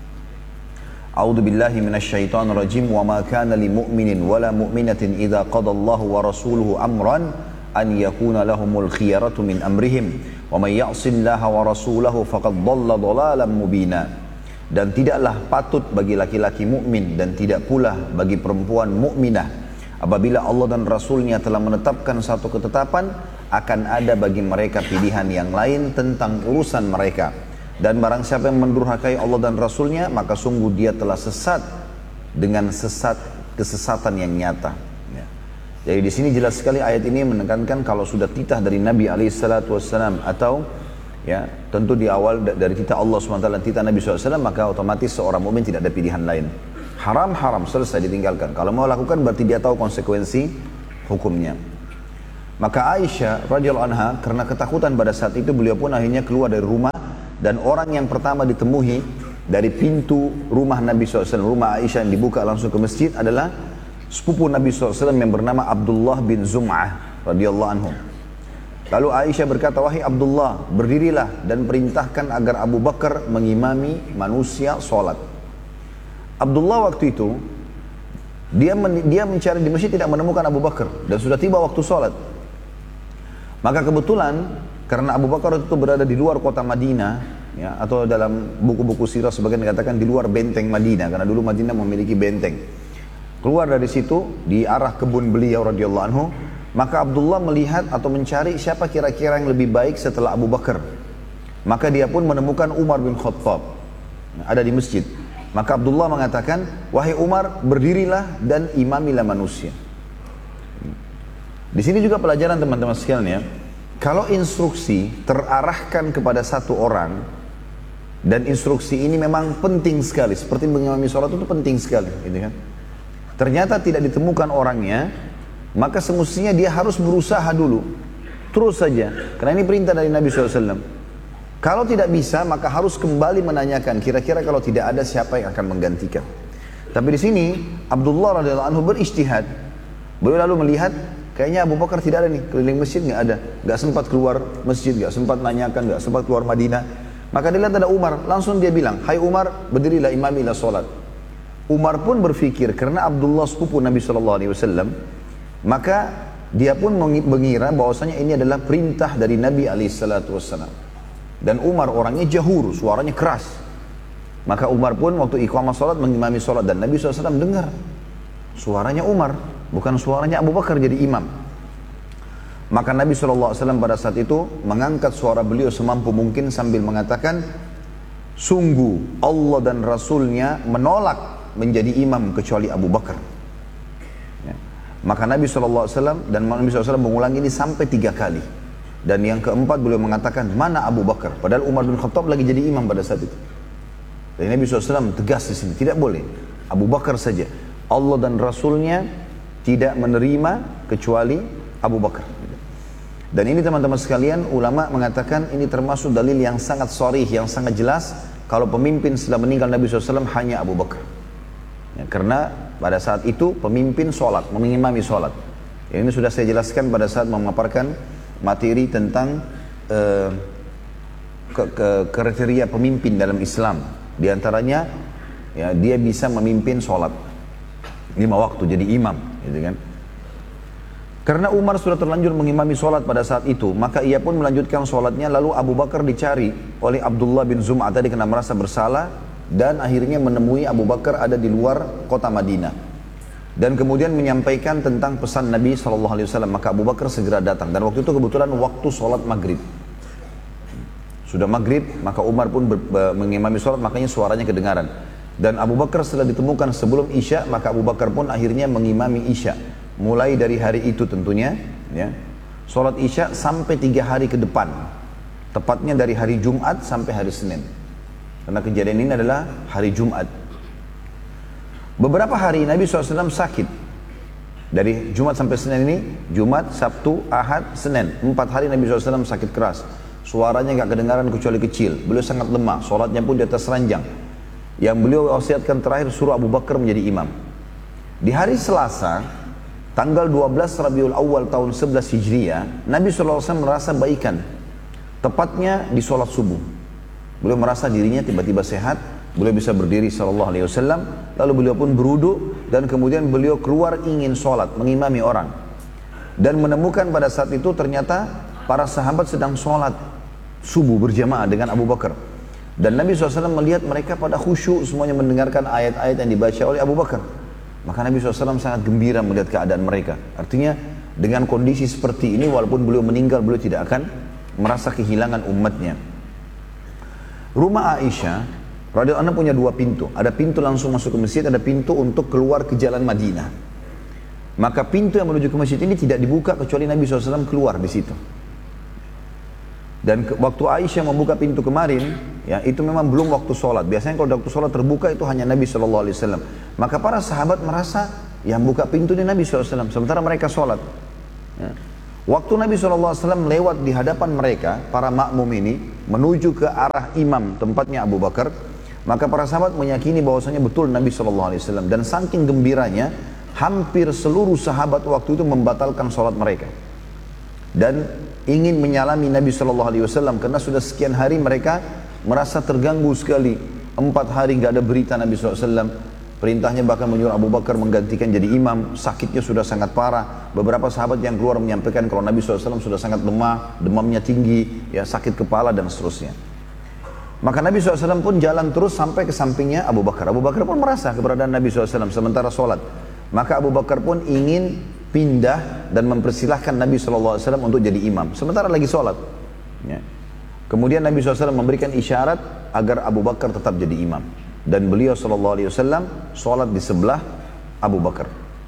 A'udzu billahi minasyaitonir rajim, wa ma kana lil mu'minin wala mu'minatin idza qadallahu wa rasuluhu amran an yakuna lahumul khiyaratu min amrihim wa may ya'sillaha wa rasulahu faqad dhalla dhalalan mubina. Dan tidaklah patut bagi laki-laki mukmin dan tidak pula bagi perempuan mukminah apabila Allah dan Rasulnya telah menetapkan satu ketetapan, akan ada bagi mereka pilihan yang lain tentang urusan mereka. Dan barang siapa yang mendurhakai Allah dan Rasulnya, maka sungguh dia telah sesat dengan sesat kesesatan yang nyata. Ya. Jadi di sini jelas sekali ayat ini menekankan kalau sudah titah dari Nabi alaihi salatu wassalam, atau ya tentu di awal dari titah Allah subhanahu wa taala dan titah Nabi shallallahu alaihi wasallam, maka otomatis seorang mukmin tidak ada pilihan lain. Haram-haram selesai ditinggalkan. Kalau mau lakukan berarti dia tahu konsekuensi hukumnya. Maka Aisyah radhiyallahu anha karena ketakutan pada saat itu beliau pun akhirnya keluar dari rumah, dan orang yang pertama ditemui dari pintu rumah Nabi shallallahu alaihi wasallam, rumah Aisyah yang dibuka langsung ke masjid adalah sepupu Nabi shallallahu alaihi wasallam yang bernama Abdullah bin Zum'ah radhiyallahu anhu. Lalu Aisyah berkata, wahai Abdullah, berdirilah dan perintahkan agar Abu Bakar mengimami manusia sholat. Abdullah waktu itu dia, men, dia mencari di masjid tidak menemukan Abu Bakar dan sudah tiba waktu sholat. Maka kebetulan karena Abu Bakar itu berada di luar kota Madinah, ya, atau dalam buku-buku sirah sebagian dikatakan di luar benteng Madinah, karena dulu Madinah memiliki benteng. Keluar dari situ di arah kebun beliau radhiyallahu anhu, maka Abdullah melihat atau mencari siapa kira-kira yang lebih baik setelah Abu Bakar. Maka dia pun menemukan Umar bin Khattab ada di masjid. Maka Abdullah mengatakan, wahai Umar, berdirilah dan imamilah manusia. Di sini juga pelajaran teman-teman sekalian ya. Kalau instruksi terarahkan kepada satu orang, dan instruksi ini memang penting sekali, seperti mengimami sholat itu penting sekali, gitu kan? Ternyata tidak ditemukan orangnya, maka semestinya dia harus berusaha dulu, terus saja, karena ini perintah dari Nabi shallallahu alaihi wasallam. Kalau tidak bisa, maka harus kembali menanyakan, kira-kira kalau tidak ada siapa yang akan menggantikan. Tapi di sini Abdullah radhiyallahu anhu berijtihad. Beliau lalu melihat, kayaknya Abu Bakar tidak ada nih, keliling masjid nggak ada, nggak sempat keluar masjid, nggak sempat nanyakan, nggak sempat keluar Madinah. Maka dia lihat ada Umar, langsung dia bilang, hai Umar, berdirilah imamilah sholat. Umar pun berfikir, karena Abdullah sepupu Nabi shallallahu alaihi wasallam, maka dia pun mengira bahwasanya ini adalah perintah dari Nabi alaihi salatu wasallam. Dan Umar orangnya jahur, suaranya keras. Maka Umar pun waktu iqamah sholat mengimami sholat, dan Nabi shallallahu alaihi wasallam dengar suaranya Umar, bukan suaranya Abu Bakar jadi imam. Maka Nabi shallallahu alaihi wasallam pada saat itu mengangkat suara beliau semampu mungkin sambil mengatakan, sungguh Allah dan Rasulnya menolak menjadi imam kecuali Abu Bakar. Ya. Maka Nabi shallallahu alaihi wasallam dan Nabi shallallahu alaihi wasallam mengulangi ini sampai tiga kali. Dan yang keempat beliau mengatakan, mana Abu Bakar? Padahal Umar bin Khattab lagi jadi imam pada saat itu. Dan Nabi shallallahu alaihi wasallam tegas di sini, tidak boleh. Abu Bakar saja. Allah dan Rasulnya tidak menerima kecuali Abu Bakar. Dan ini teman-teman sekalian, ulama mengatakan ini termasuk dalil yang sangat sharih, yang sangat jelas, kalau pemimpin setelah meninggal Nabi shallallahu alaihi wasallam hanya Abu Bakar. Ya, karena pada saat itu pemimpin sholat, mengimami sholat. Ya, ini sudah saya jelaskan pada saat memaparkan materi tentang uh, ke, ke, kriteria pemimpin dalam Islam. Di antaranya, ya, dia bisa memimpin sholat lima waktu, jadi imam, gitu kan? Karena Umar sudah terlanjur mengimami sholat pada saat itu, maka ia pun melanjutkan sholatnya. Lalu Abu Bakar dicari oleh Abdullah bin Zum'ah tadi karena merasa bersalah, dan akhirnya menemui Abu Bakar ada di luar kota Madinah, dan kemudian menyampaikan tentang pesan Nabi shallallahu alaihi wasallam. Maka Abu Bakar segera datang, dan waktu itu kebetulan waktu sholat maghrib. Sudah maghrib, maka Umar pun ber, ber, mengimami sholat, makanya suaranya kedengaran. Dan Abu Bakar setelah ditemukan sebelum Isya, maka Abu Bakar pun akhirnya mengimami Isya. Mulai dari hari itu tentunya, ya, sholat Isya sampai tiga hari ke depan. Tepatnya dari hari Jumat sampai hari Senin. Karena kejadian ini adalah hari Jumat. Beberapa hari Nabi shallallahu alaihi wasallam sakit. Dari Jumat sampai Senin ini, Jumat, Sabtu, Ahad, Senin. Empat hari Nabi shallallahu alaihi wasallam sakit keras. Suaranya gak kedengaran kecuali kecil. Beliau sangat lemah, sholatnya pun di atas ranjang. Yang beliau wasiatkan terakhir suruh Abu Bakar menjadi imam. Di hari Selasa, tanggal dua belas Rabiul Awal tahun sebelas Hijriah, Nabi shallallahu alaihi wasallam merasa baikan. Tepatnya di sholat subuh. Beliau merasa dirinya tiba-tiba sehat. Beliau bisa berdiri shallallahu alaihi wasallam. Lalu beliau pun berwudu, dan kemudian beliau keluar ingin sholat, mengimami orang. Dan menemukan pada saat itu ternyata para sahabat sedang sholat subuh berjamaah dengan Abu Bakar. Dan Nabi shallallahu alaihi wasallam melihat mereka pada khusyuk semuanya mendengarkan ayat-ayat yang dibaca oleh Abu Bakar. Maka Nabi shallallahu alaihi wasallam sangat gembira melihat keadaan mereka. Artinya dengan kondisi seperti ini, walaupun beliau meninggal, beliau tidak akan merasa kehilangan umatnya. Rumah Aisyah radhiyallahu anha punya dua pintu. Ada pintu langsung masuk ke masjid, ada pintu untuk keluar ke jalan Madinah. Maka pintu yang menuju ke masjid ini tidak dibuka kecuali Nabi shallallahu alaihi wasallam keluar di situ. Dan ke, waktu Aisyah membuka pintu kemarin, ya, itu memang belum waktu sholat. Biasanya kalau waktu sholat terbuka itu hanya Nabi shallallahu alaihi wasallam. Maka para sahabat merasa yang buka pintu ini Nabi shallallahu alaihi wasallam, sementara mereka sholat. Ya. Waktu Nabi shallallahu alaihi wasallam lewat di hadapan mereka, para makmum ini, menuju ke arah imam, tempatnya Abu Bakar, maka para sahabat meyakini bahwasanya betul Nabi shallallahu alaihi wasallam. Dan saking gembiranya, hampir seluruh sahabat waktu itu membatalkan sholat mereka. Dan ingin menyalami Nabi shallallahu alaihi wasallam, karena sudah sekian hari mereka merasa terganggu sekali. Empat hari nggak ada berita Nabi shallallahu alaihi wasallam. Perintahnya bahkan menyuruh Abu Bakar menggantikan jadi imam. Sakitnya sudah sangat parah. Beberapa sahabat yang keluar menyampaikan kalau Nabi shallallahu alaihi wasallam sudah sangat lemah, demamnya tinggi, ya sakit kepala dan seterusnya. Maka Nabi shallallahu alaihi wasallam pun jalan terus sampai ke sampingnya Abu Bakar. Abu Bakar pun merasa keberadaan Nabi shallallahu alaihi wasallam sementara sholat. Maka Abu Bakar pun ingin pindah dan mempersilahkan Nabi shallallahu alaihi wasallam untuk jadi imam. Sementara lagi sholat. Ya. Kemudian Nabi shallallahu alaihi wasallam memberikan isyarat agar Abu Bakar tetap jadi imam. Dan beliau shallallahu alaihi wasallam sholat di sebelah Abu Bakar.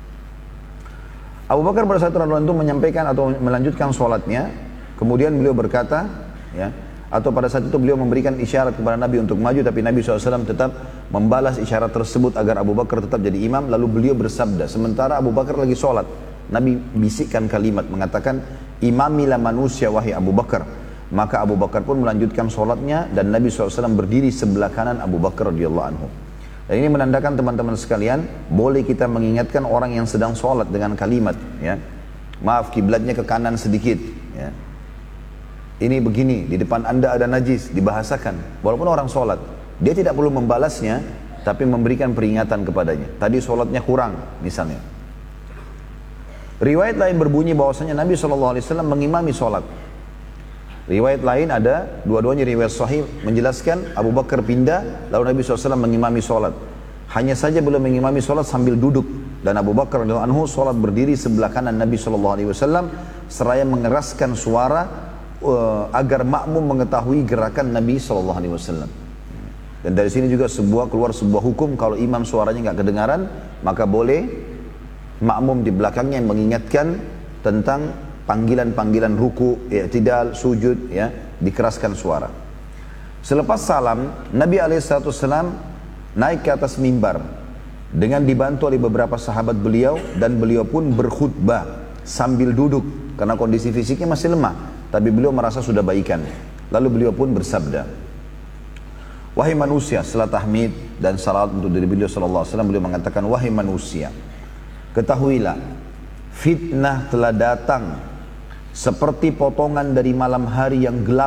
Abu Bakar pada saat itu menyampaikan atau melanjutkan sholatnya. Kemudian beliau berkata, ya, atau pada saat itu beliau memberikan isyarat kepada Nabi untuk maju, tapi Nabi shallallahu alaihi wasallam tetap membalas isyarat tersebut agar Abu Bakar tetap jadi imam. Lalu beliau bersabda, sementara Abu Bakar lagi sholat, Nabi bisikkan kalimat mengatakan, imamilah manusia wahai Abu Bakar. Maka Abu Bakar pun melanjutkan sholatnya dan Nabi shallallahu alaihi wasallam berdiri sebelah kanan Abu Bakar radhiyallahu anhu. Dan ini menandakan teman-teman sekalian, boleh kita mengingatkan orang yang sedang sholat dengan kalimat, ya, maaf kiblatnya ke kanan sedikit, ya. Ini begini, di depan anda ada najis, dibahasakan. Walaupun orang sholat, dia tidak perlu membalasnya, tapi memberikan peringatan kepadanya. Tadi sholatnya kurang, misalnya. Riwayat lain berbunyi bahwasanya Nabi shallallahu alaihi wasallam mengimami sholat. Riwayat lain ada, dua-duanya riwayat sahih menjelaskan Abu Bakar pindah, lalu Nabi shallallahu alaihi wasallam mengimami sholat. Hanya saja belum mengimami sholat sambil duduk. Dan Abu Bakar radhiyallahu anhu sholat berdiri sebelah kanan Nabi shallallahu alaihi wasallam seraya mengeraskan suara uh, agar makmum mengetahui gerakan Nabi shallallahu alaihi wasallam. Dan dari sini juga sebuah keluar sebuah hukum, kalau imam suaranya nggak kedengaran, maka boleh makmum di belakangnya yang mengingatkan tentang panggilan-panggilan ruku, i'tidal, sujud, ya, dikeraskan suara. Selepas salam, Nabi alaihissalatu wassalam naik ke atas mimbar dengan dibantu oleh beberapa sahabat beliau, dan beliau pun berkhutbah sambil duduk karena kondisi fisiknya masih lemah, tapi beliau merasa sudah baikan. Lalu beliau pun bersabda, wahai manusia, setelah tahmid dan salat untuk diri beliau sallallahu alaihi wasallam, beliau mengatakan, wahai manusia, ketahuilah fitnah telah datang seperti potongan dari malam hari yang gelap.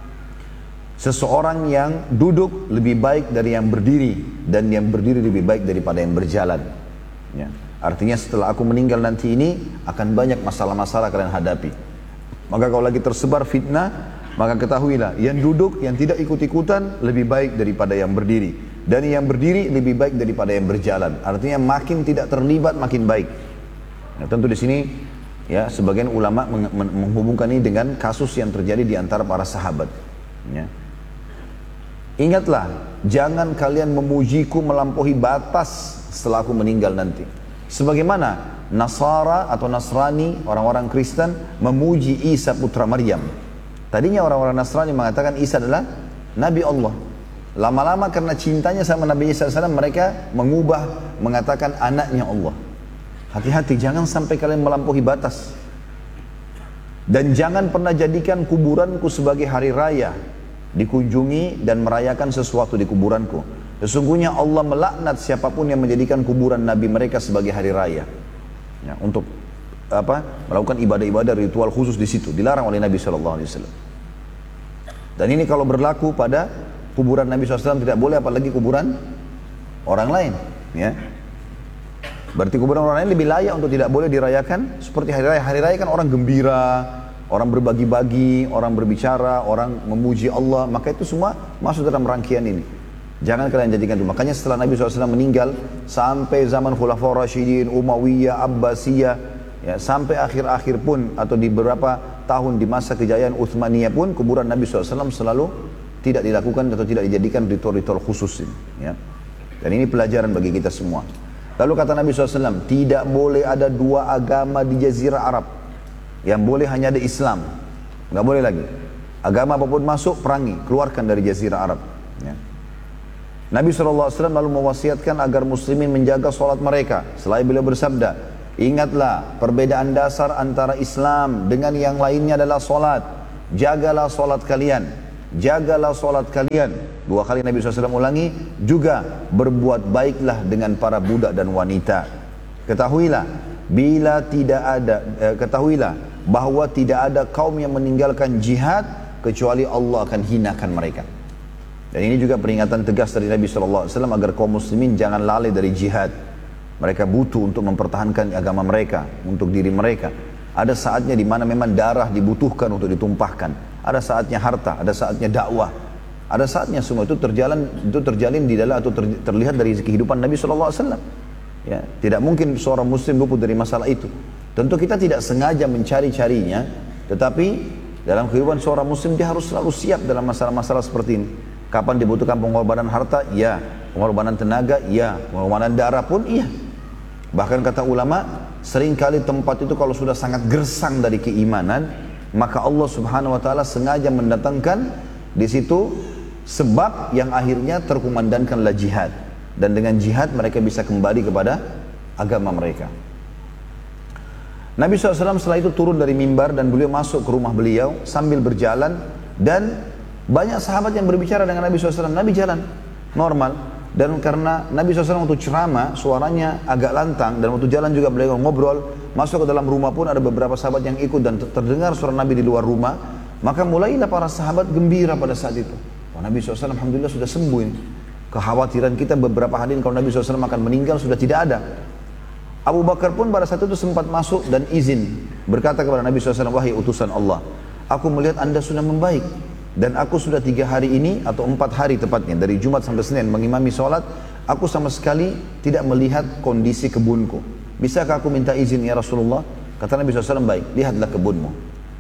Seseorang yang duduk lebih baik dari yang berdiri, dan yang berdiri lebih baik daripada yang berjalan, ya. Artinya setelah aku meninggal nanti ini akan banyak masalah-masalah kalian hadapi. Maka kalau lagi tersebar fitnah, maka ketahuilah yang duduk, yang tidak ikut-ikutan lebih baik daripada yang berdiri, dan yang berdiri lebih baik daripada yang berjalan. Artinya makin tidak terlibat makin baik. Nah, tentu di sini, ya, sebagian ulama meng menghubungkan ini dengan kasus yang terjadi di antara para sahabat, ya. Ingatlah, jangan kalian memujiku melampaui batas setelah aku meninggal nanti. Sebagaimana Nasara atau Nasrani, orang-orang Kristen, memuji Isa putra Maryam. Tadinya orang-orang Nasrani mengatakan Isa adalah Nabi Allah. Lama-lama karena cintanya sama Nabi Isa alaihi salam, mereka mengubah, mengatakan anaknya Allah. Hati-hati, jangan sampai kalian melampaui batas. Dan jangan pernah jadikan kuburanku sebagai hari raya, dikunjungi dan merayakan sesuatu di kuburanku. Sesungguhnya Allah melaknat siapapun yang menjadikan kuburan Nabi mereka sebagai hari raya, ya, untuk apa, melakukan ibadah-ibadah ritual khusus di situ. Dilarang oleh Nabi shallallahu alaihi wasallam. Dan ini kalau berlaku pada kuburan Nabi shallallahu alaihi wasallam tidak boleh, apalagi kuburan orang lain, ya. Berarti kuburan orang lain lebih layak untuk tidak boleh dirayakan seperti hari raya. Hari raya kan orang gembira, orang berbagi-bagi, orang berbicara, orang memuji Allah. Maka itu semua masuk dalam rangkaian ini. Jangan kalian jadikan itu. Makanya setelah Nabi shallallahu alaihi wasallam meninggal, sampai zaman Khulafaur Rasyidin, Umayyah, Abbasiyah, ya, sampai akhir-akhir pun, atau di beberapa tahun di masa kejayaan Utsmaniyah pun, kuburan Nabi shallallahu alaihi wasallam selalu tidak dilakukan atau tidak dijadikan ritual-ritual khusus ini, ya. Dan ini pelajaran bagi kita semua. Lalu kata Nabi shallallahu alaihi wasallam, tidak boleh ada dua agama di Jazirah Arab. Yang boleh hanya ada Islam, nggak boleh lagi. Agama apapun masuk, perangi, keluarkan dari Jazirah Arab, ya. Nabi shallallahu alaihi wasallam lalu mewasiatkan agar muslimin menjaga sholat mereka. Selain beliau bersabda, Ingatlah perbedaan dasar antara Islam dengan yang lainnya adalah solat. Jagalah solat kalian. Jagalah solat kalian. Dua kali Nabi shallallahu alaihi wasallam ulangi. Juga berbuat baiklah dengan para budak dan wanita. Ketahuilah, bila tidak ada, eh, ketahuilah bahwa tidak ada kaum yang meninggalkan jihad kecuali Allah akan hinakan mereka. Dan ini juga peringatan tegas dari Nabi shallallahu alaihi wasallam agar kaum muslimin jangan lalai dari jihad. Mereka butuh untuk mempertahankan agama mereka, untuk diri mereka. Ada saatnya di mana memang darah dibutuhkan untuk ditumpahkan. Ada saatnya harta, ada saatnya dakwah. Ada saatnya semua itu terjalan, itu terjalin di dalam atau ter, terlihat dari kehidupan Nabi shallallahu alaihi wasallam. Ya, tidak mungkin seorang muslim luput dari masalah itu. Tentu kita tidak sengaja mencari-carinya, tetapi dalam kehidupan seorang muslim dia harus selalu siap dalam masalah-masalah seperti ini. Kapan dibutuhkan pengorbanan harta? Ya. Pengorbanan tenaga? Ya. Pengorbanan darah pun? Iya. Bahkan kata ulama, seringkali tempat itu kalau sudah sangat gersang dari keimanan, maka Allah subhanahu wa ta'ala sengaja mendatangkan di situ sebab yang akhirnya terkumandangkanlah jihad. Dan dengan jihad mereka bisa kembali kepada agama mereka. Nabi shallallahu alaihi wasallam setelah itu turun dari mimbar dan beliau masuk ke rumah beliau sambil berjalan. Dan banyak sahabat yang berbicara dengan Nabi shallallahu alaihi wasallam. Nabi jalan normal. Dan karena Nabi shallallahu alaihi wasallam waktu ceramah suaranya agak lantang. Dan waktu jalan juga beliau ngobrol. Masuk ke dalam rumah pun ada beberapa sahabat yang ikut. Dan terdengar suara Nabi di luar rumah. Maka mulailah para sahabat gembira pada saat itu. Oh, Nabi shallallahu alaihi wasallam alhamdulillah sudah sembuh ini. Kekhawatiran kita beberapa hari ini kalau Nabi shallallahu alaihi wasallam akan meninggal sudah tidak ada. Abu Bakar pun pada saat itu sempat masuk dan izin. Berkata kepada Nabi shallallahu alaihi wasallam, wahai utusan Allah, aku melihat anda sudah membaik. Dan aku sudah tiga hari ini atau empat hari tepatnya dari Jumat sampai Senin mengimami sholat. Aku sama sekali tidak melihat kondisi kebunku. Bisakah aku minta izin ya Rasulullah? Kata Nabi shallallahu alaihi wasallam, baik, lihatlah kebunmu.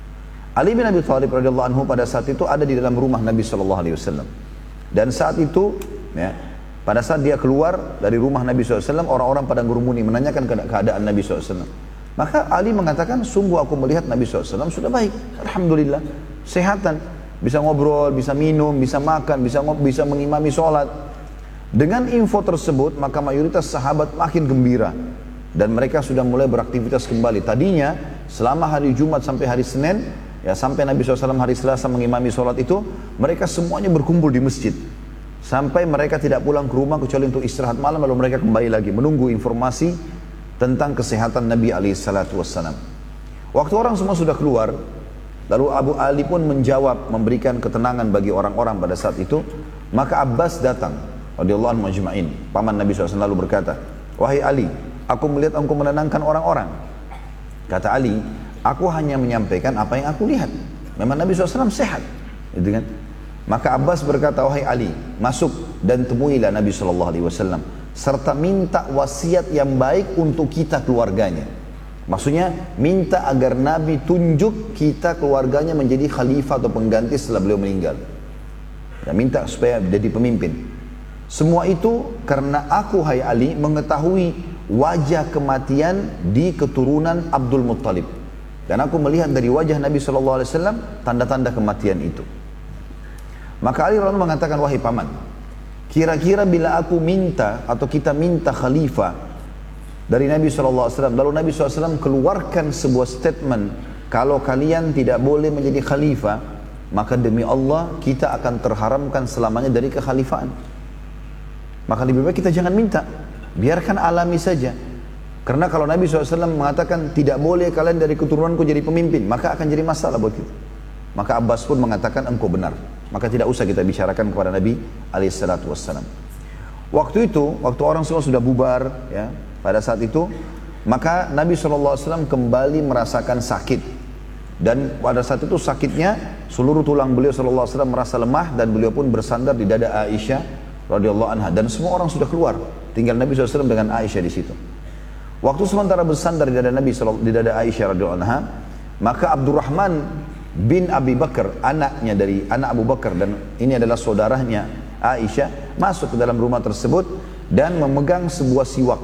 Ali bin Abi Thalib radhiyallahu anhu pada saat itu ada di dalam rumah Nabi shallallahu alaihi wasallam. Dan saat itu, ya, pada saat dia keluar dari rumah Nabi shallallahu alaihi wasallam, orang-orang pada ngurumuni menanyakan keadaan Nabi shallallahu alaihi wasallam. Maka Ali mengatakan, sungguh aku melihat Nabi shallallahu alaihi wasallam sudah baik, alhamdulillah, sehatan, bisa ngobrol, bisa minum, bisa makan, bisa bisa mengimami sholat. Dengan info tersebut, maka mayoritas sahabat makin gembira dan mereka sudah mulai beraktivitas kembali. Tadinya selama hari Jumat sampai hari Senin, ya sampai Nabi shallallahu alaihi wasallam hari Selasa mengimami sholat itu, mereka semuanya berkumpul di masjid. Sampai mereka tidak pulang ke rumah kecuali untuk istirahat malam, lalu mereka kembali lagi menunggu informasi tentang kesehatan Nabi alaihi salatu wassalam. Waktu orang semua sudah keluar, lalu Abu Ali pun menjawab, memberikan ketenangan bagi orang-orang pada saat itu. Maka Abbas datang, radhiyallahu anhu majma'in, paman Nabi shallallahu alaihi wasallam, lalu berkata, wahai Ali, aku melihat engkau menenangkan orang-orang. Kata Ali, aku hanya menyampaikan apa yang aku lihat. Memang Nabi shallallahu alaihi wasallam sehat, gitu kan? Maka Abbas berkata, wahai Ali, masuk dan temuilah Nabi shallallahu alaihi wasallam serta minta wasiat yang baik untuk kita keluarganya. Maksudnya minta agar Nabi tunjuk kita keluarganya menjadi khalifah atau pengganti setelah beliau meninggal. Dan minta supaya jadi pemimpin. Semua itu karena aku, hai Ali, mengetahui wajah kematian di keturunan Abdul Muttalib. Dan aku melihat dari wajah Nabi shallallahu alaihi wasallam tanda-tanda kematian itu. Maka Ali radhiyallahu anhu mengatakan, wahai paman, kira-kira bila aku minta atau kita minta khalifah dari Nabi shallallahu alaihi wasallam, lalu Nabi shallallahu alaihi wasallam keluarkan sebuah statement, kalau kalian tidak boleh menjadi khalifah, maka demi Allah kita akan terharamkan selamanya dari kekhalifahan. Maka lebih baik kita jangan minta, biarkan alami saja. Karena kalau Nabi shallallahu alaihi wasallam mengatakan tidak boleh kalian dari keturunanku jadi pemimpin, maka akan jadi masalah buat kita. Maka Abbas pun mengatakan engkau benar. Maka tidak usah kita bicarakan kepada Nabi alaihi salatu wassalam. Waktu itu, waktu orang semua sudah bubar, ya, pada saat itu, maka Nabi shallallahu alaihi wasallam kembali merasakan sakit. Dan pada saat itu sakitnya, seluruh tulang beliau shallallahu alaihi wasallam merasa lemah dan beliau pun bersandar di dada Aisyah radhiyallahu anha. Dan semua orang sudah keluar, tinggal Nabi shallallahu alaihi wasallam dengan Aisyah di situ. Waktu sementara bersandar di dada Nabi di dada Aisyah radhiyallahu anha, maka Abdurrahman bin Abi Bakar, anaknya dari anak Abu Bakar dan ini adalah saudaranya Aisyah, masuk ke dalam rumah tersebut dan memegang sebuah siwak.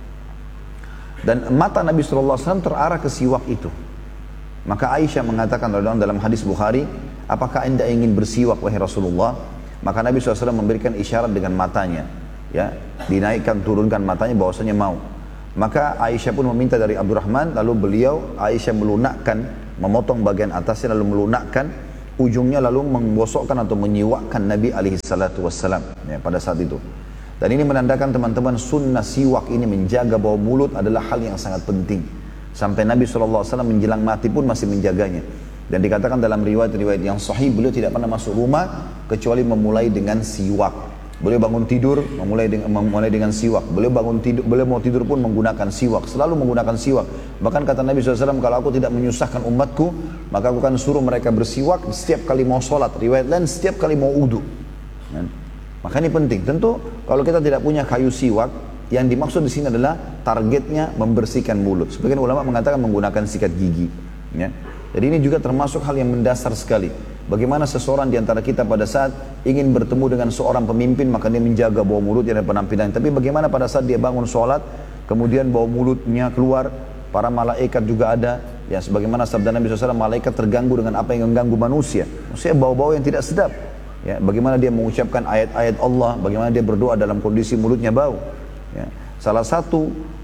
Dan mata Nabi shallallahu alaihi wasallam terarah ke siwak itu. Maka Aisyah mengatakan dalam hadis Bukhari, apakah anda ingin bersiwak wahai Rasulullah? Maka Nabi shallallahu alaihi wasallam memberikan isyarat dengan matanya, ya, dinaikkan turunkan matanya bahwasanya mau. Maka Aisyah pun meminta dari Abdurrahman, lalu beliau, Aisyah melunakkan, memotong bagian atasnya lalu melunakkan, ujungnya lalu menggosokkan atau menyiwakkan Nabi alaihi salatu wassalam ya, pada saat itu. Dan ini menandakan teman-teman sunnah siwak ini menjaga bau mulut adalah hal yang sangat penting. Sampai Nabi shallallahu alaihi wasallam menjelang mati pun masih menjaganya. Dan dikatakan dalam riwayat-riwayat yang sahih, beliau tidak pernah masuk rumah kecuali memulai dengan siwak. Beliau bangun tidur memulai dengan, memulai dengan siwak. Beliau bangun tidur, beliau mau tidur pun menggunakan siwak. Selalu menggunakan siwak. Bahkan kata Nabi shallallahu alaihi wasallam, kalau aku tidak menyusahkan umatku, maka aku akan suruh mereka bersiwak setiap kali mau sholat. Riwayat lain setiap kali mau wudu. Ya. Maka ini penting. Tentu kalau kita tidak punya kayu siwak, yang dimaksud di sini adalah targetnya membersihkan mulut. Sebagian ulama mengatakan menggunakan sikat gigi. Ya. Jadi ini juga termasuk hal yang mendasar sekali. Bagaimana seseorang di antara kita pada saat ingin bertemu dengan seorang pemimpin, maka dia menjaga bau mulutnya dan penampilannya. Tapi bagaimana pada saat dia bangun sholat, kemudian bau mulutnya keluar, para malaikat juga ada. Ya, sebagaimana sabda Nabi shallallahu alaihi wasallam, malaikat terganggu dengan apa yang mengganggu manusia. Maksudnya bau-bau yang tidak sedap. Ya, bagaimana dia mengucapkan ayat-ayat Allah, bagaimana dia berdoa dalam kondisi mulutnya bau. Ya. Salah satu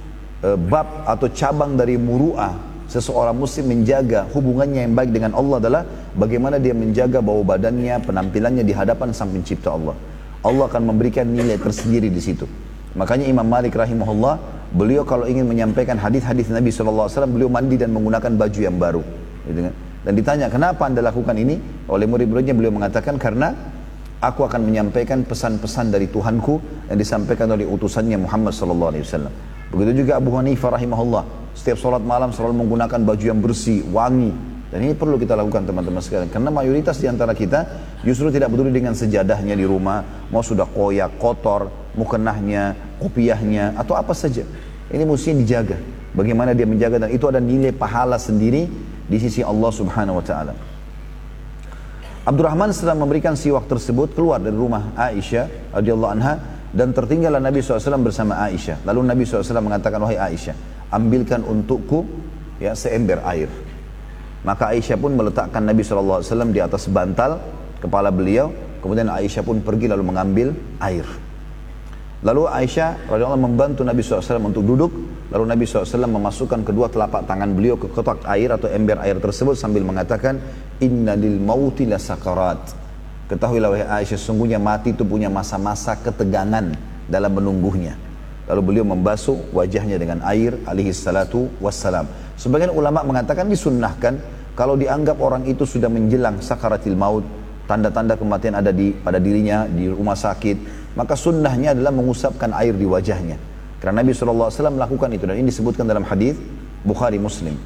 e, bab atau cabang dari muru'ah seseorang muslim menjaga hubungannya yang baik dengan Allah adalah bagaimana dia menjaga bau badannya, penampilannya di hadapan sang pencipta Allah. Allah akan memberikan nilai tersendiri di situ. Makanya Imam Malik rahimahullah, beliau kalau ingin menyampaikan hadis-hadis Nabi shallallahu alaihi wasallam, beliau mandi dan menggunakan baju yang baru. Gitu kan? Dan ditanya, kenapa anda lakukan ini? Oleh murid-muridnya beliau mengatakan, karena aku akan menyampaikan pesan-pesan dari Tuhanku yang disampaikan oleh utusannya Muhammad shallallahu alaihi wasallam. Begitu juga Abu Hanifah rahimahullah, setiap sholat malam selalu menggunakan baju yang bersih, wangi. Dan ini perlu kita lakukan teman-teman sekalian. Karena mayoritas di antara kita justru tidak peduli dengan sejadahnya di rumah, mau sudah koyak, kotor, mukenahnya, kopiahnya, atau apa saja. Ini mesti dijaga. Bagaimana dia menjaga, dan itu ada nilai pahala sendiri di sisi Allah subhanahu wa ta'ala. Abdurrahman setelah memberikan siwak tersebut, keluar dari rumah Aisyah radhiyallahu anha, dan tertinggallah Nabi shallallahu alaihi wasallam bersama Aisyah. Lalu Nabi shallallahu alaihi wasallam mengatakan, wahai Aisyah, ambilkan untukku ya seember air. Maka Aisyah pun meletakkan Nabi shallallahu alaihi wasallam di atas bantal kepala beliau. Kemudian Aisyah pun pergi lalu mengambil air. Lalu Aisyah radhiyallahu anha membantu Nabi shallallahu alaihi wasallam untuk duduk. Lalu Nabi shallallahu alaihi wasallam memasukkan kedua telapak tangan beliau ke kotak air atau ember air tersebut sambil mengatakan, Inna lil mauti la sakarat. Ketahuilah wahai Aisyah, sungguhnya mati itu punya masa-masa ketegangan dalam menunggunya. Lalu beliau membasuh wajahnya dengan air alaihi salatu wassalam. Sebagian ulama mengatakan disunnahkan kalau dianggap orang itu sudah menjelang sakaratil maut, tanda-tanda kematian ada di pada dirinya di rumah sakit, maka sunnahnya adalah mengusapkan air di wajahnya. Karena Nabi shallallahu alaihi wasallam melakukan itu, dan ini disebutkan dalam hadis Bukhari Muslim.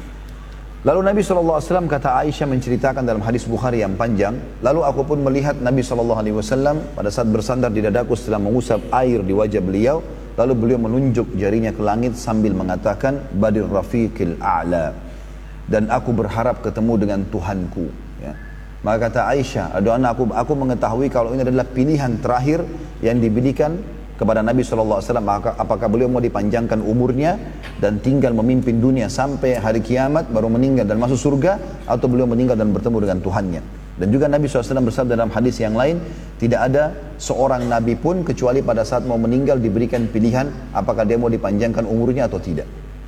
Lalu Nabi shallallahu alaihi wasallam, kata Aisyah menceritakan dalam hadis Bukhari yang panjang, lalu aku pun melihat Nabi shallallahu alaihi wasallam pada saat bersandar di dadaku setelah mengusap air di wajah beliau, lalu beliau menunjuk jarinya ke langit sambil mengatakan, Badir Rafiqil A'la, dan aku berharap ketemu dengan Tuhanku. Ya. Maka kata Aisyah, aduh anak aku, aku mengetahui kalau ini adalah pilihan terakhir yang diberikan kepada Nabi shallallahu alaihi wasallam, apakah beliau mau dipanjangkan umurnya dan tinggal memimpin dunia sampai hari kiamat baru meninggal dan masuk surga, atau beliau meninggal dan bertemu dengan Tuhannya. Dan juga Nabi shallallahu alaihi wasallam bersabda dalam hadis yang lain, tidak ada seorang Nabi pun kecuali pada saat mau meninggal diberikan pilihan apakah dia mau dipanjangkan umurnya atau tidak.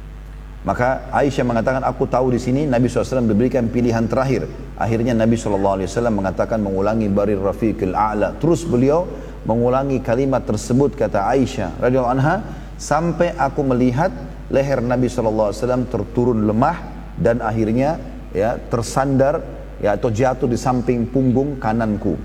Maka Aisyah mengatakan, aku tahu di sini Nabi shallallahu alaihi wasallam diberikan pilihan terakhir. Akhirnya Nabi shallallahu alaihi wasallam mengatakan, mengulangi Barir Rafiqil A'la. Terus beliau mengulangi kalimat tersebut, kata Aisyah radhiyallahu anha, sampai aku melihat leher Nabi shallallahu alaihi wasallam terturun lemah dan akhirnya ya tersandar ya atau jatuh di samping punggung kananku.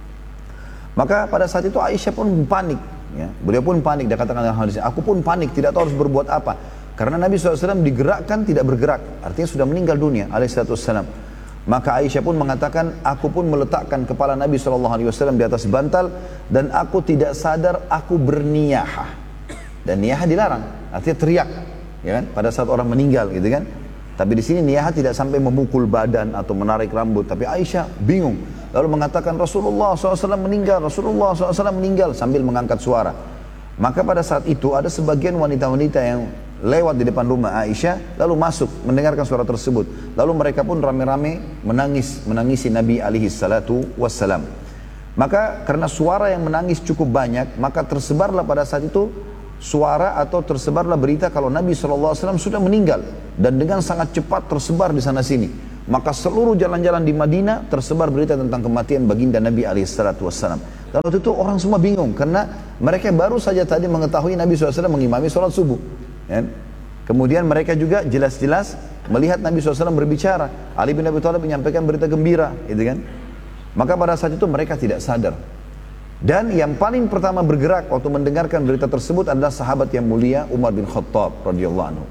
Maka pada saat itu Aisyah pun panik, ya. Beliau pun panik. Dia katakan dalam hadis, aku pun panik, tidak tahu harus berbuat apa. Karena Nabi shallallahu alaihi wasallam digerakkan tidak bergerak, artinya sudah meninggal dunia alaihi wassalam. Maka Aisyah pun mengatakan, aku pun meletakkan kepala Nabi shallallahu alaihi wasallam di atas bantal dan aku tidak sadar aku berniyahah. Dan niyahah dilarang, artinya teriak, ya kan? Pada saat orang meninggal, gitu kan? Tapi di sini niyahah tidak sampai memukul badan atau menarik rambut. Tapi Aisyah bingung, lalu mengatakan Rasulullah shallallahu alaihi wasallam meninggal, Rasulullah shallallahu alaihi wasallam meninggal sambil mengangkat suara. Maka pada saat itu ada sebagian wanita-wanita yang lewat di depan rumah Aisyah, lalu masuk mendengarkan suara tersebut. Lalu mereka pun rame-rame menangis, menangisi Nabi alaihi salatu wassalam. Maka karena suara yang menangis cukup banyak, maka tersebarlah pada saat itu suara atau tersebarlah berita kalau Nabi shallallahu alaihi wasallam sudah meninggal. Dan dengan sangat cepat tersebar di sana sini. Maka seluruh jalan-jalan di Madinah tersebar berita tentang kematian baginda Nabi alaihi wasallam. Dan waktu itu orang semua bingung karena mereka baru saja tadi mengetahui Nabi shallallahu alaihi wasallam mengimami sholat subuh. Ya. Kemudian mereka juga jelas-jelas melihat Nabi shallallahu alaihi wasallam berbicara. Ali bin Abi Thalib menyampaikan berita gembira, gitu kan? Maka pada saat itu mereka tidak sadar. Dan yang paling pertama bergerak waktu mendengarkan berita tersebut adalah sahabat yang mulia Umar bin Khattab radhiyallahu anhu.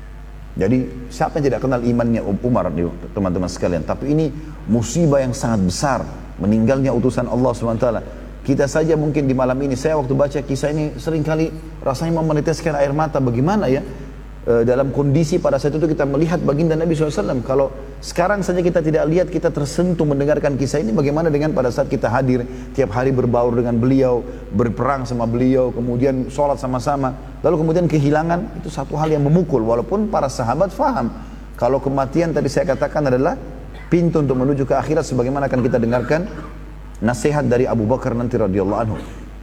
Jadi siapa yang tidak kenal imannya Umar, teman-teman sekalian. Tapi ini musibah yang sangat besar, meninggalnya utusan Allah subhanahu wa taala. Kita saja mungkin di malam ini, saya waktu baca kisah ini seringkali rasanya mau meneteskan air mata. Bagaimana ya e, dalam kondisi pada saat itu kita melihat baginda Nabi shallallahu alaihi wasallam. Kalau sekarang saja kita tidak lihat, kita tersentuh mendengarkan kisah ini. Bagaimana dengan pada saat kita hadir tiap hari berbaur dengan beliau, berperang sama beliau, kemudian sholat sama-sama, lalu kemudian kehilangan, itu satu hal yang memukul. Walaupun para sahabat faham kalau kematian tadi saya katakan adalah pintu untuk menuju ke akhirat, sebagaimana akan kita dengarkan nasihat dari Abu Bakar nanti radhiyallahu anhu.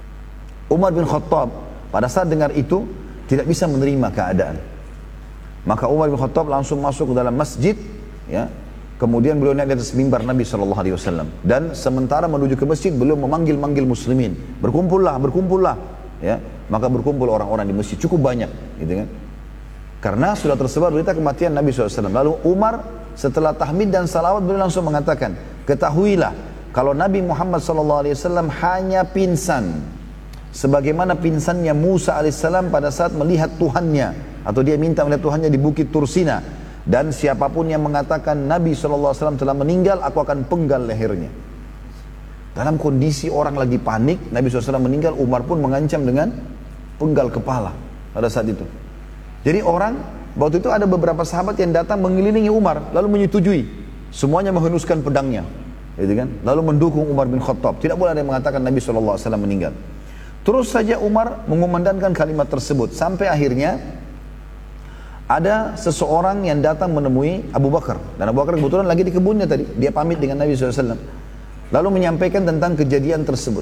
Umar bin Khattab pada saat dengar itu tidak bisa menerima keadaan. Maka Umar bin Khattab langsung masuk ke dalam masjid, ya. Kemudian beliau naik di atas mimbar Nabi shallallahu alaihi wasallam. Dan sementara menuju ke masjid, beliau memanggil-manggil muslimin, berkumpullah, berkumpullah, ya. Maka berkumpul orang-orang di masjid cukup banyak, gitu kan? Karena sudah tersebar berita kematian Nabi shallallahu alaihi wasallam. Lalu Umar setelah tahmid dan salawat beliau langsung mengatakan, ketahuilah kalau Nabi Muhammad shallallahu alaihi wasallam hanya pingsan, sebagaimana pingsannya Musa alaihissalam pada saat melihat Tuhannya, atau dia minta melihat Tuhannya di bukit Tursina. Dan siapapun yang mengatakan Nabi shallallahu alaihi wasallam telah meninggal, aku akan penggal lehernya. Dalam kondisi orang lagi panik, Nabi shallallahu alaihi wasallam meninggal, Umar pun mengancam dengan penggal kepala pada saat itu. Jadi orang, waktu itu ada beberapa sahabat yang datang mengelilingi Umar, lalu menyetujui, semuanya menghunuskan pedangnya, gitu kan? Lalu mendukung Umar bin Khattab. Tidak boleh ada yang mengatakan Nabi shallallahu alaihi wasallam meninggal. Terus saja Umar mengumandangkan kalimat tersebut, sampai akhirnya ada seseorang yang datang menemui Abu Bakar. Dan Abu Bakar kebetulan lagi di kebunnya tadi. Dia pamit dengan Nabi shallallahu alaihi wasallam. Lalu menyampaikan tentang kejadian tersebut.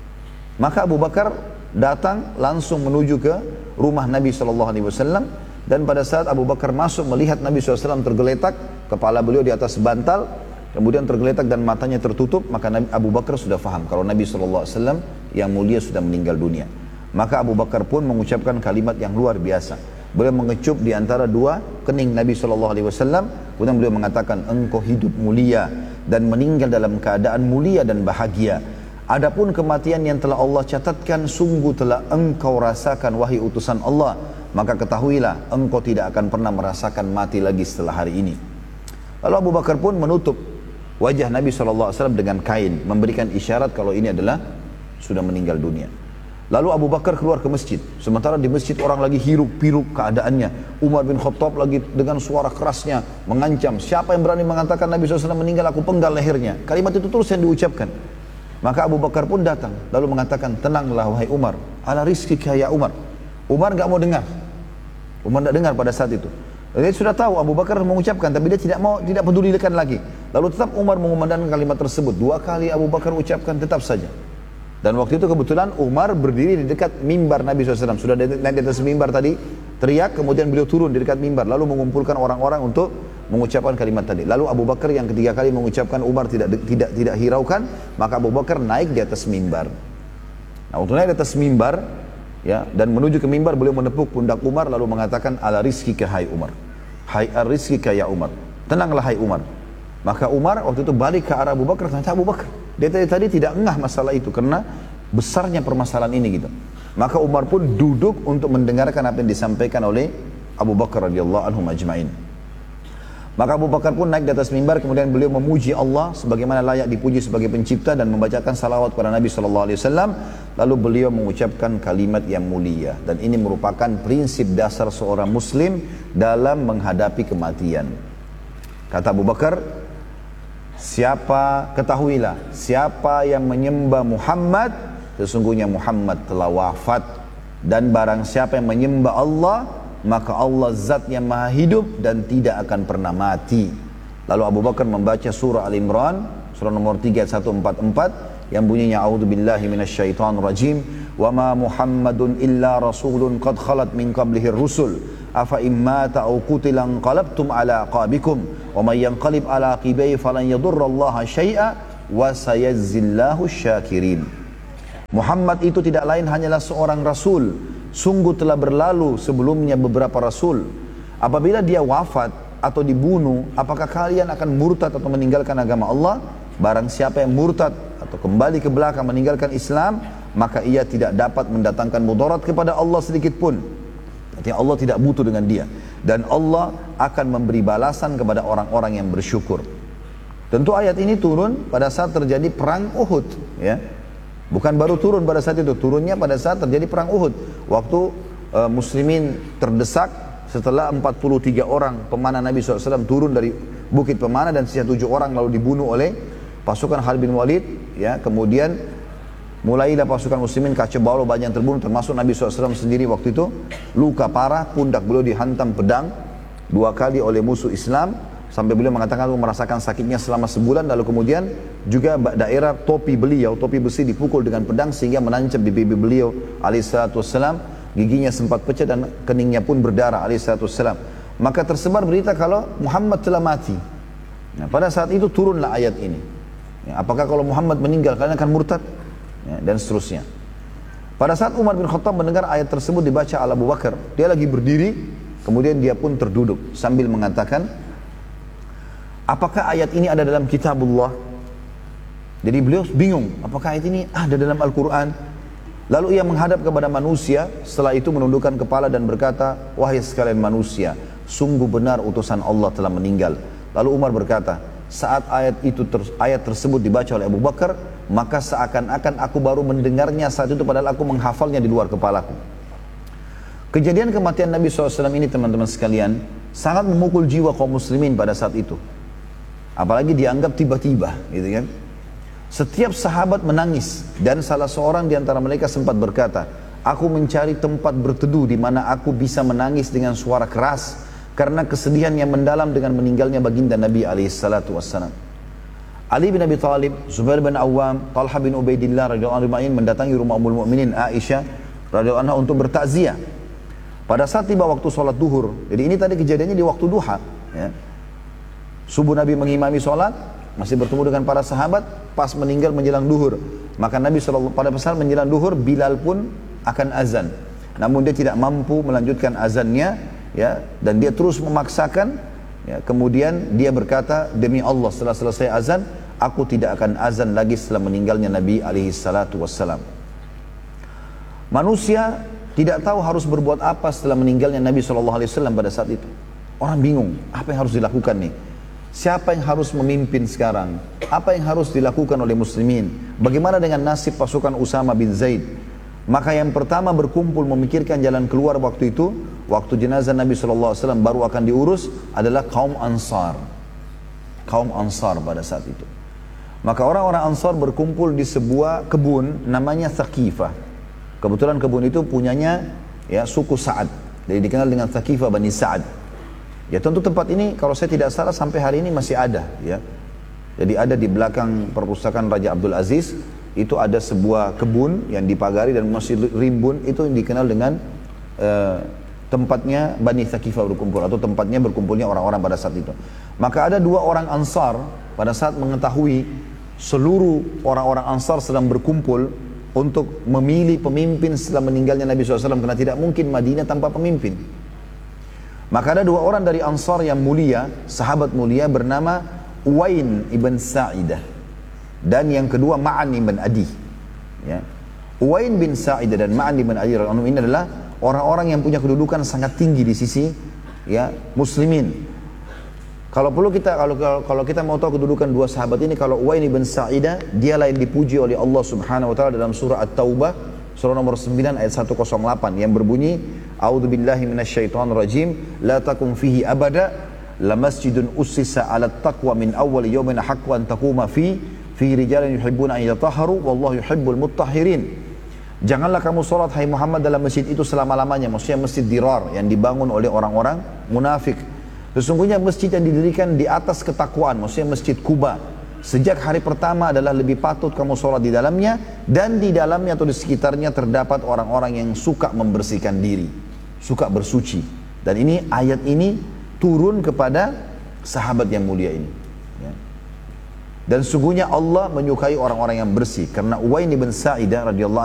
Maka Abu Bakar datang langsung menuju ke rumah Nabi shallallahu alaihi wasallam. Dan pada saat Abu Bakar masuk melihat Nabi shallallahu alaihi wasallam tergeletak, kepala beliau di atas bantal, kemudian tergeletak dan matanya tertutup, maka Nabi Abu Bakar sudah faham kalau Nabi shallallahu alaihi wasallam yang mulia sudah meninggal dunia. Maka Abu Bakar pun mengucapkan kalimat yang luar biasa. Beliau mengecup di antara dua kening Nabi shallallahu alaihi wasallam, kemudian beliau mengatakan, engkau hidup mulia dan meninggal dalam keadaan mulia dan bahagia. Adapun kematian yang telah Allah catatkan, sungguh telah engkau rasakan wahai utusan Allah, maka ketahuilah engkau tidak akan pernah merasakan mati lagi setelah hari ini. Lalu Abu Bakar pun menutup wajah Nabi shallallahu alaihi wasallam dengan kain, memberikan isyarat kalau ini adalah sudah meninggal dunia. Lalu Abu Bakar keluar ke masjid. Sementara di masjid orang lagi hiruk-pikuk keadaannya. Umar bin Khattab lagi dengan suara kerasnya mengancam, siapa yang berani mengatakan Nabi shallallahu alaihi wasallam meninggal, aku penggal lehernya. Kalimat itu terus yang diucapkan. Maka Abu Bakar pun datang lalu mengatakan, tenanglah wahai Umar, ala rizkika ya Umar. Umar gak mau dengar. Umar tidak dengar pada saat itu. Dia sudah tahu Abu Bakar mengucapkan, tapi dia tidak mau, tidak pedulikan lagi. Lalu tetap Umar mengumandangkan kalimat tersebut. Dua kali Abu Bakar ucapkan, tetap saja. Dan waktu itu kebetulan Umar berdiri di dekat mimbar Nabi shallallahu alaihi wasallam. Sudah naik di atas mimbar tadi, teriak, kemudian beliau turun di dekat mimbar, lalu mengumpulkan orang-orang untuk mengucapkan kalimat tadi. Lalu Abu Bakar yang ketiga kali mengucapkan, Umar tidak tidak tidak hiraukan, maka Abu Bakar naik di atas mimbar. Nah, waktu naik di atas mimbar, ya, dan menuju ke mimbar, beliau menepuk pundak Umar lalu mengatakan, ala rizkika hai Umar, hai ar-rizkika ya Umar, tenanglah hai Umar. Maka Umar waktu itu balik ke arah Abu Bakar, ternyata Abu Bakar dia tadi, tadi tidak ngah masalah itu karena besarnya permasalahan ini gitu. Maka Umar pun duduk untuk mendengarkan apa yang disampaikan oleh Abu Bakar radhiyallahu anhu majma'in. Maka Abu Bakar pun naik di atas mimbar, kemudian beliau memuji Allah sebagaimana layak dipuji sebagai pencipta dan membacakan salawat kepada Nabi sallallahu alaihi wasallam. Lalu beliau mengucapkan kalimat yang mulia, dan ini merupakan prinsip dasar seorang muslim dalam menghadapi kematian. Kata Abu Bakar, siapa, ketahuilah, siapa yang menyembah Muhammad, sesungguhnya Muhammad telah wafat. Dan barang siapa yang menyembah Allah, maka Allah zat yang maha hidup dan tidak akan pernah mati. Lalu Abu Bakar membaca surah Al-Imran, surah nomor tiga ayat seratus empat puluh empat, yang bunyinya, a'udzubillahi minasyaitonir rajim, wa ma Muhammadun illa rasulun qad khalat min qablihi rusul afa imma ta'u qutilan qalabtum ala aqabikum wa may yanqalib ala aqibai falan yadurrallaha syai'a wa sayazzillahu syakirin. Muhammad itu tidak lain hanyalah seorang rasul. Sungguh telah berlalu sebelumnya beberapa rasul. Apabila dia wafat atau dibunuh, apakah kalian akan murtad atau meninggalkan agama Allah? Barang siapa yang murtad atau kembali ke belakang meninggalkan Islam, maka ia tidak dapat mendatangkan mudarat kepada Allah sedikit pun. Artinya Allah tidak butuh dengan dia. Dan Allah akan memberi balasan kepada orang-orang yang bersyukur. Tentu ayat ini turun pada saat terjadi perang Uhud, ya. Bukan baru turun pada saat itu, turunnya pada saat terjadi perang Uhud. Waktu uh, muslimin terdesak setelah empat puluh tiga orang pemanah Nabi shallallahu alaihi wasallam turun dari bukit pemanah dan sisa tujuh orang lalu dibunuh oleh pasukan Khalid bin Walid, ya. Kemudian mulailah pasukan muslimin kacau balau, banyak yang terbunuh termasuk Nabi shallallahu alaihi wasallam sendiri waktu itu. Luka parah, pundak beliau dihantam pedang dua kali oleh musuh Islam. Sampai beliau mengatakan aku merasakan sakitnya selama sebulan. Lalu kemudian juga daerah topi beliau, topi besi dipukul dengan pedang sehingga menancap di pipi beliau alaihissalatu wassalam. Giginya sempat pecah dan keningnya pun berdarah alaihissalatu wassalam. Maka tersebar berita kalau Muhammad telah mati. Nah, pada saat itu turunlah ayat ini. Ya, apakah kalau Muhammad meninggal kalian akan murtad? Ya, dan seterusnya. Pada saat Umar bin Khattab mendengar ayat tersebut dibaca oleh Abu Bakar, dia lagi berdiri, kemudian dia pun terduduk sambil mengatakan, apakah ayat ini ada dalam kitabullah? Jadi beliau bingung, apakah ayat ini ada dalam Al-Quran? Lalu ia menghadap kepada manusia, setelah itu menundukkan kepala dan berkata, wahai sekalian manusia, sungguh benar utusan Allah telah meninggal. Lalu Umar berkata, saat ayat itu ter, ayat tersebut dibaca oleh Abu Bakar, maka seakan-akan aku baru mendengarnya saat itu padahal aku menghafalnya di luar kepalaku. Kejadian kematian Nabi shallallahu alaihi wasallam ini teman-teman sekalian sangat memukul jiwa kaum muslimin pada saat itu. Apalagi dianggap tiba-tiba, gitu kan? Setiap sahabat menangis dan salah seorang di antara mereka sempat berkata, aku mencari tempat berteduh di mana aku bisa menangis dengan suara keras karena kesedihan yang mendalam dengan meninggalnya baginda Nabi alaihi salatu wassalam. Ali bin Abi Thalib, Zubair bin Awam, Talha bin Ubaidillah radhiyallahu anhu mendatangi rumah Ummul Mukminin Aisyah radhiyallahu anha untuk bertakziah. Pada saat tiba waktu sholat duhur, jadi ini tadi kejadiannya di waktu duha, ya. Subuh Nabi mengimami sholat, masih bertemu dengan para sahabat, pas meninggal menjelang duhur. Maka Nabi shallallahu pada saat menjelang duhur, Bilal pun akan azan. Namun dia tidak mampu melanjutkan azannya, ya, dan dia terus memaksakan. Ya, kemudian dia berkata, demi Allah setelah selesai azan, aku tidak akan azan lagi setelah meninggalnya Nabi alaihi salatu wassalam. Manusia tidak tahu harus berbuat apa setelah meninggalnya Nabi shallallahu alaihi wasallam pada saat itu. Orang bingung, apa yang harus dilakukan nih? Siapa yang harus memimpin sekarang? Apa yang harus dilakukan oleh muslimin? Bagaimana dengan nasib pasukan Usama bin Zaid? Maka yang pertama berkumpul memikirkan jalan keluar waktu itu, waktu jenazah Nabi shallallahu alaihi wasallam baru akan diurus, adalah kaum Ansar. Kaum Ansar pada saat itu. Maka orang-orang Ansar berkumpul di sebuah kebun namanya Thaqifah. Kebetulan kebun itu punyanya ya suku Sa'ad. Jadi dikenal dengan Thaqifah Bani Sa'ad. Ya tentu tempat ini kalau saya tidak salah sampai hari ini masih ada, ya. Jadi ada di belakang perpustakaan Raja Abdul Aziz, itu ada sebuah kebun yang dipagari dan masih rimbun, itu yang dikenal dengan uh, tempatnya Bani Thaqifah berkumpul atau tempatnya berkumpulnya orang-orang pada saat itu. Maka ada dua orang Ansar pada saat mengetahui seluruh orang-orang Ansar sedang berkumpul untuk memilih pemimpin setelah meninggalnya Nabi shallallahu alaihi wasallam, karena tidak mungkin Madinah tanpa pemimpin. Maka ada dua orang dari Ansar yang mulia, sahabat mulia bernama Uwain ibn Sa'idah dan yang kedua Ma'an ibn Adi. Ya. Uwain bin Sa'idah dan Ma'an ibn Adi ini adalah orang-orang yang punya kedudukan sangat tinggi di sisi ya muslimin. Kalau perlu kita kalau kalau kita mau tahu kedudukan dua sahabat ini, kalau Uwain ibn Sa'idah, dialah yang dipuji oleh Allah Subhanahu wa taala dalam surah At-Taubah, surah nomor sembilan ayat seratus delapan yang berbunyi, A'udzubillahi minasyaitonirrajim, la takum fihi abada, la masjidun ussisa 'ala taqwa min awwal yawmin haqqu an taquma fi fi rijalin yuhibbuna an yatahharu wallahu yuhibbul mutahhirin. Janganlah kamu salat hai Muhammad dalam masjid itu selama-lamanya, maksudnya Masjid Dirar yang dibangun oleh orang-orang munafik. Sesungguhnya masjid yang didirikan di atas ketakwaan, maksudnya Masjid Kuba, Sejak hari pertama adalah lebih patut kamu sholat di dalamnya, dan di dalamnya atau di sekitarnya terdapat orang-orang yang suka membersihkan diri, suka bersuci. Dan ini ayat ini turun kepada sahabat yang mulia ini. Ya. Dan sungguhnya Allah menyukai orang-orang yang bersih, karena Uwain bin Sa'idah radhiyallahu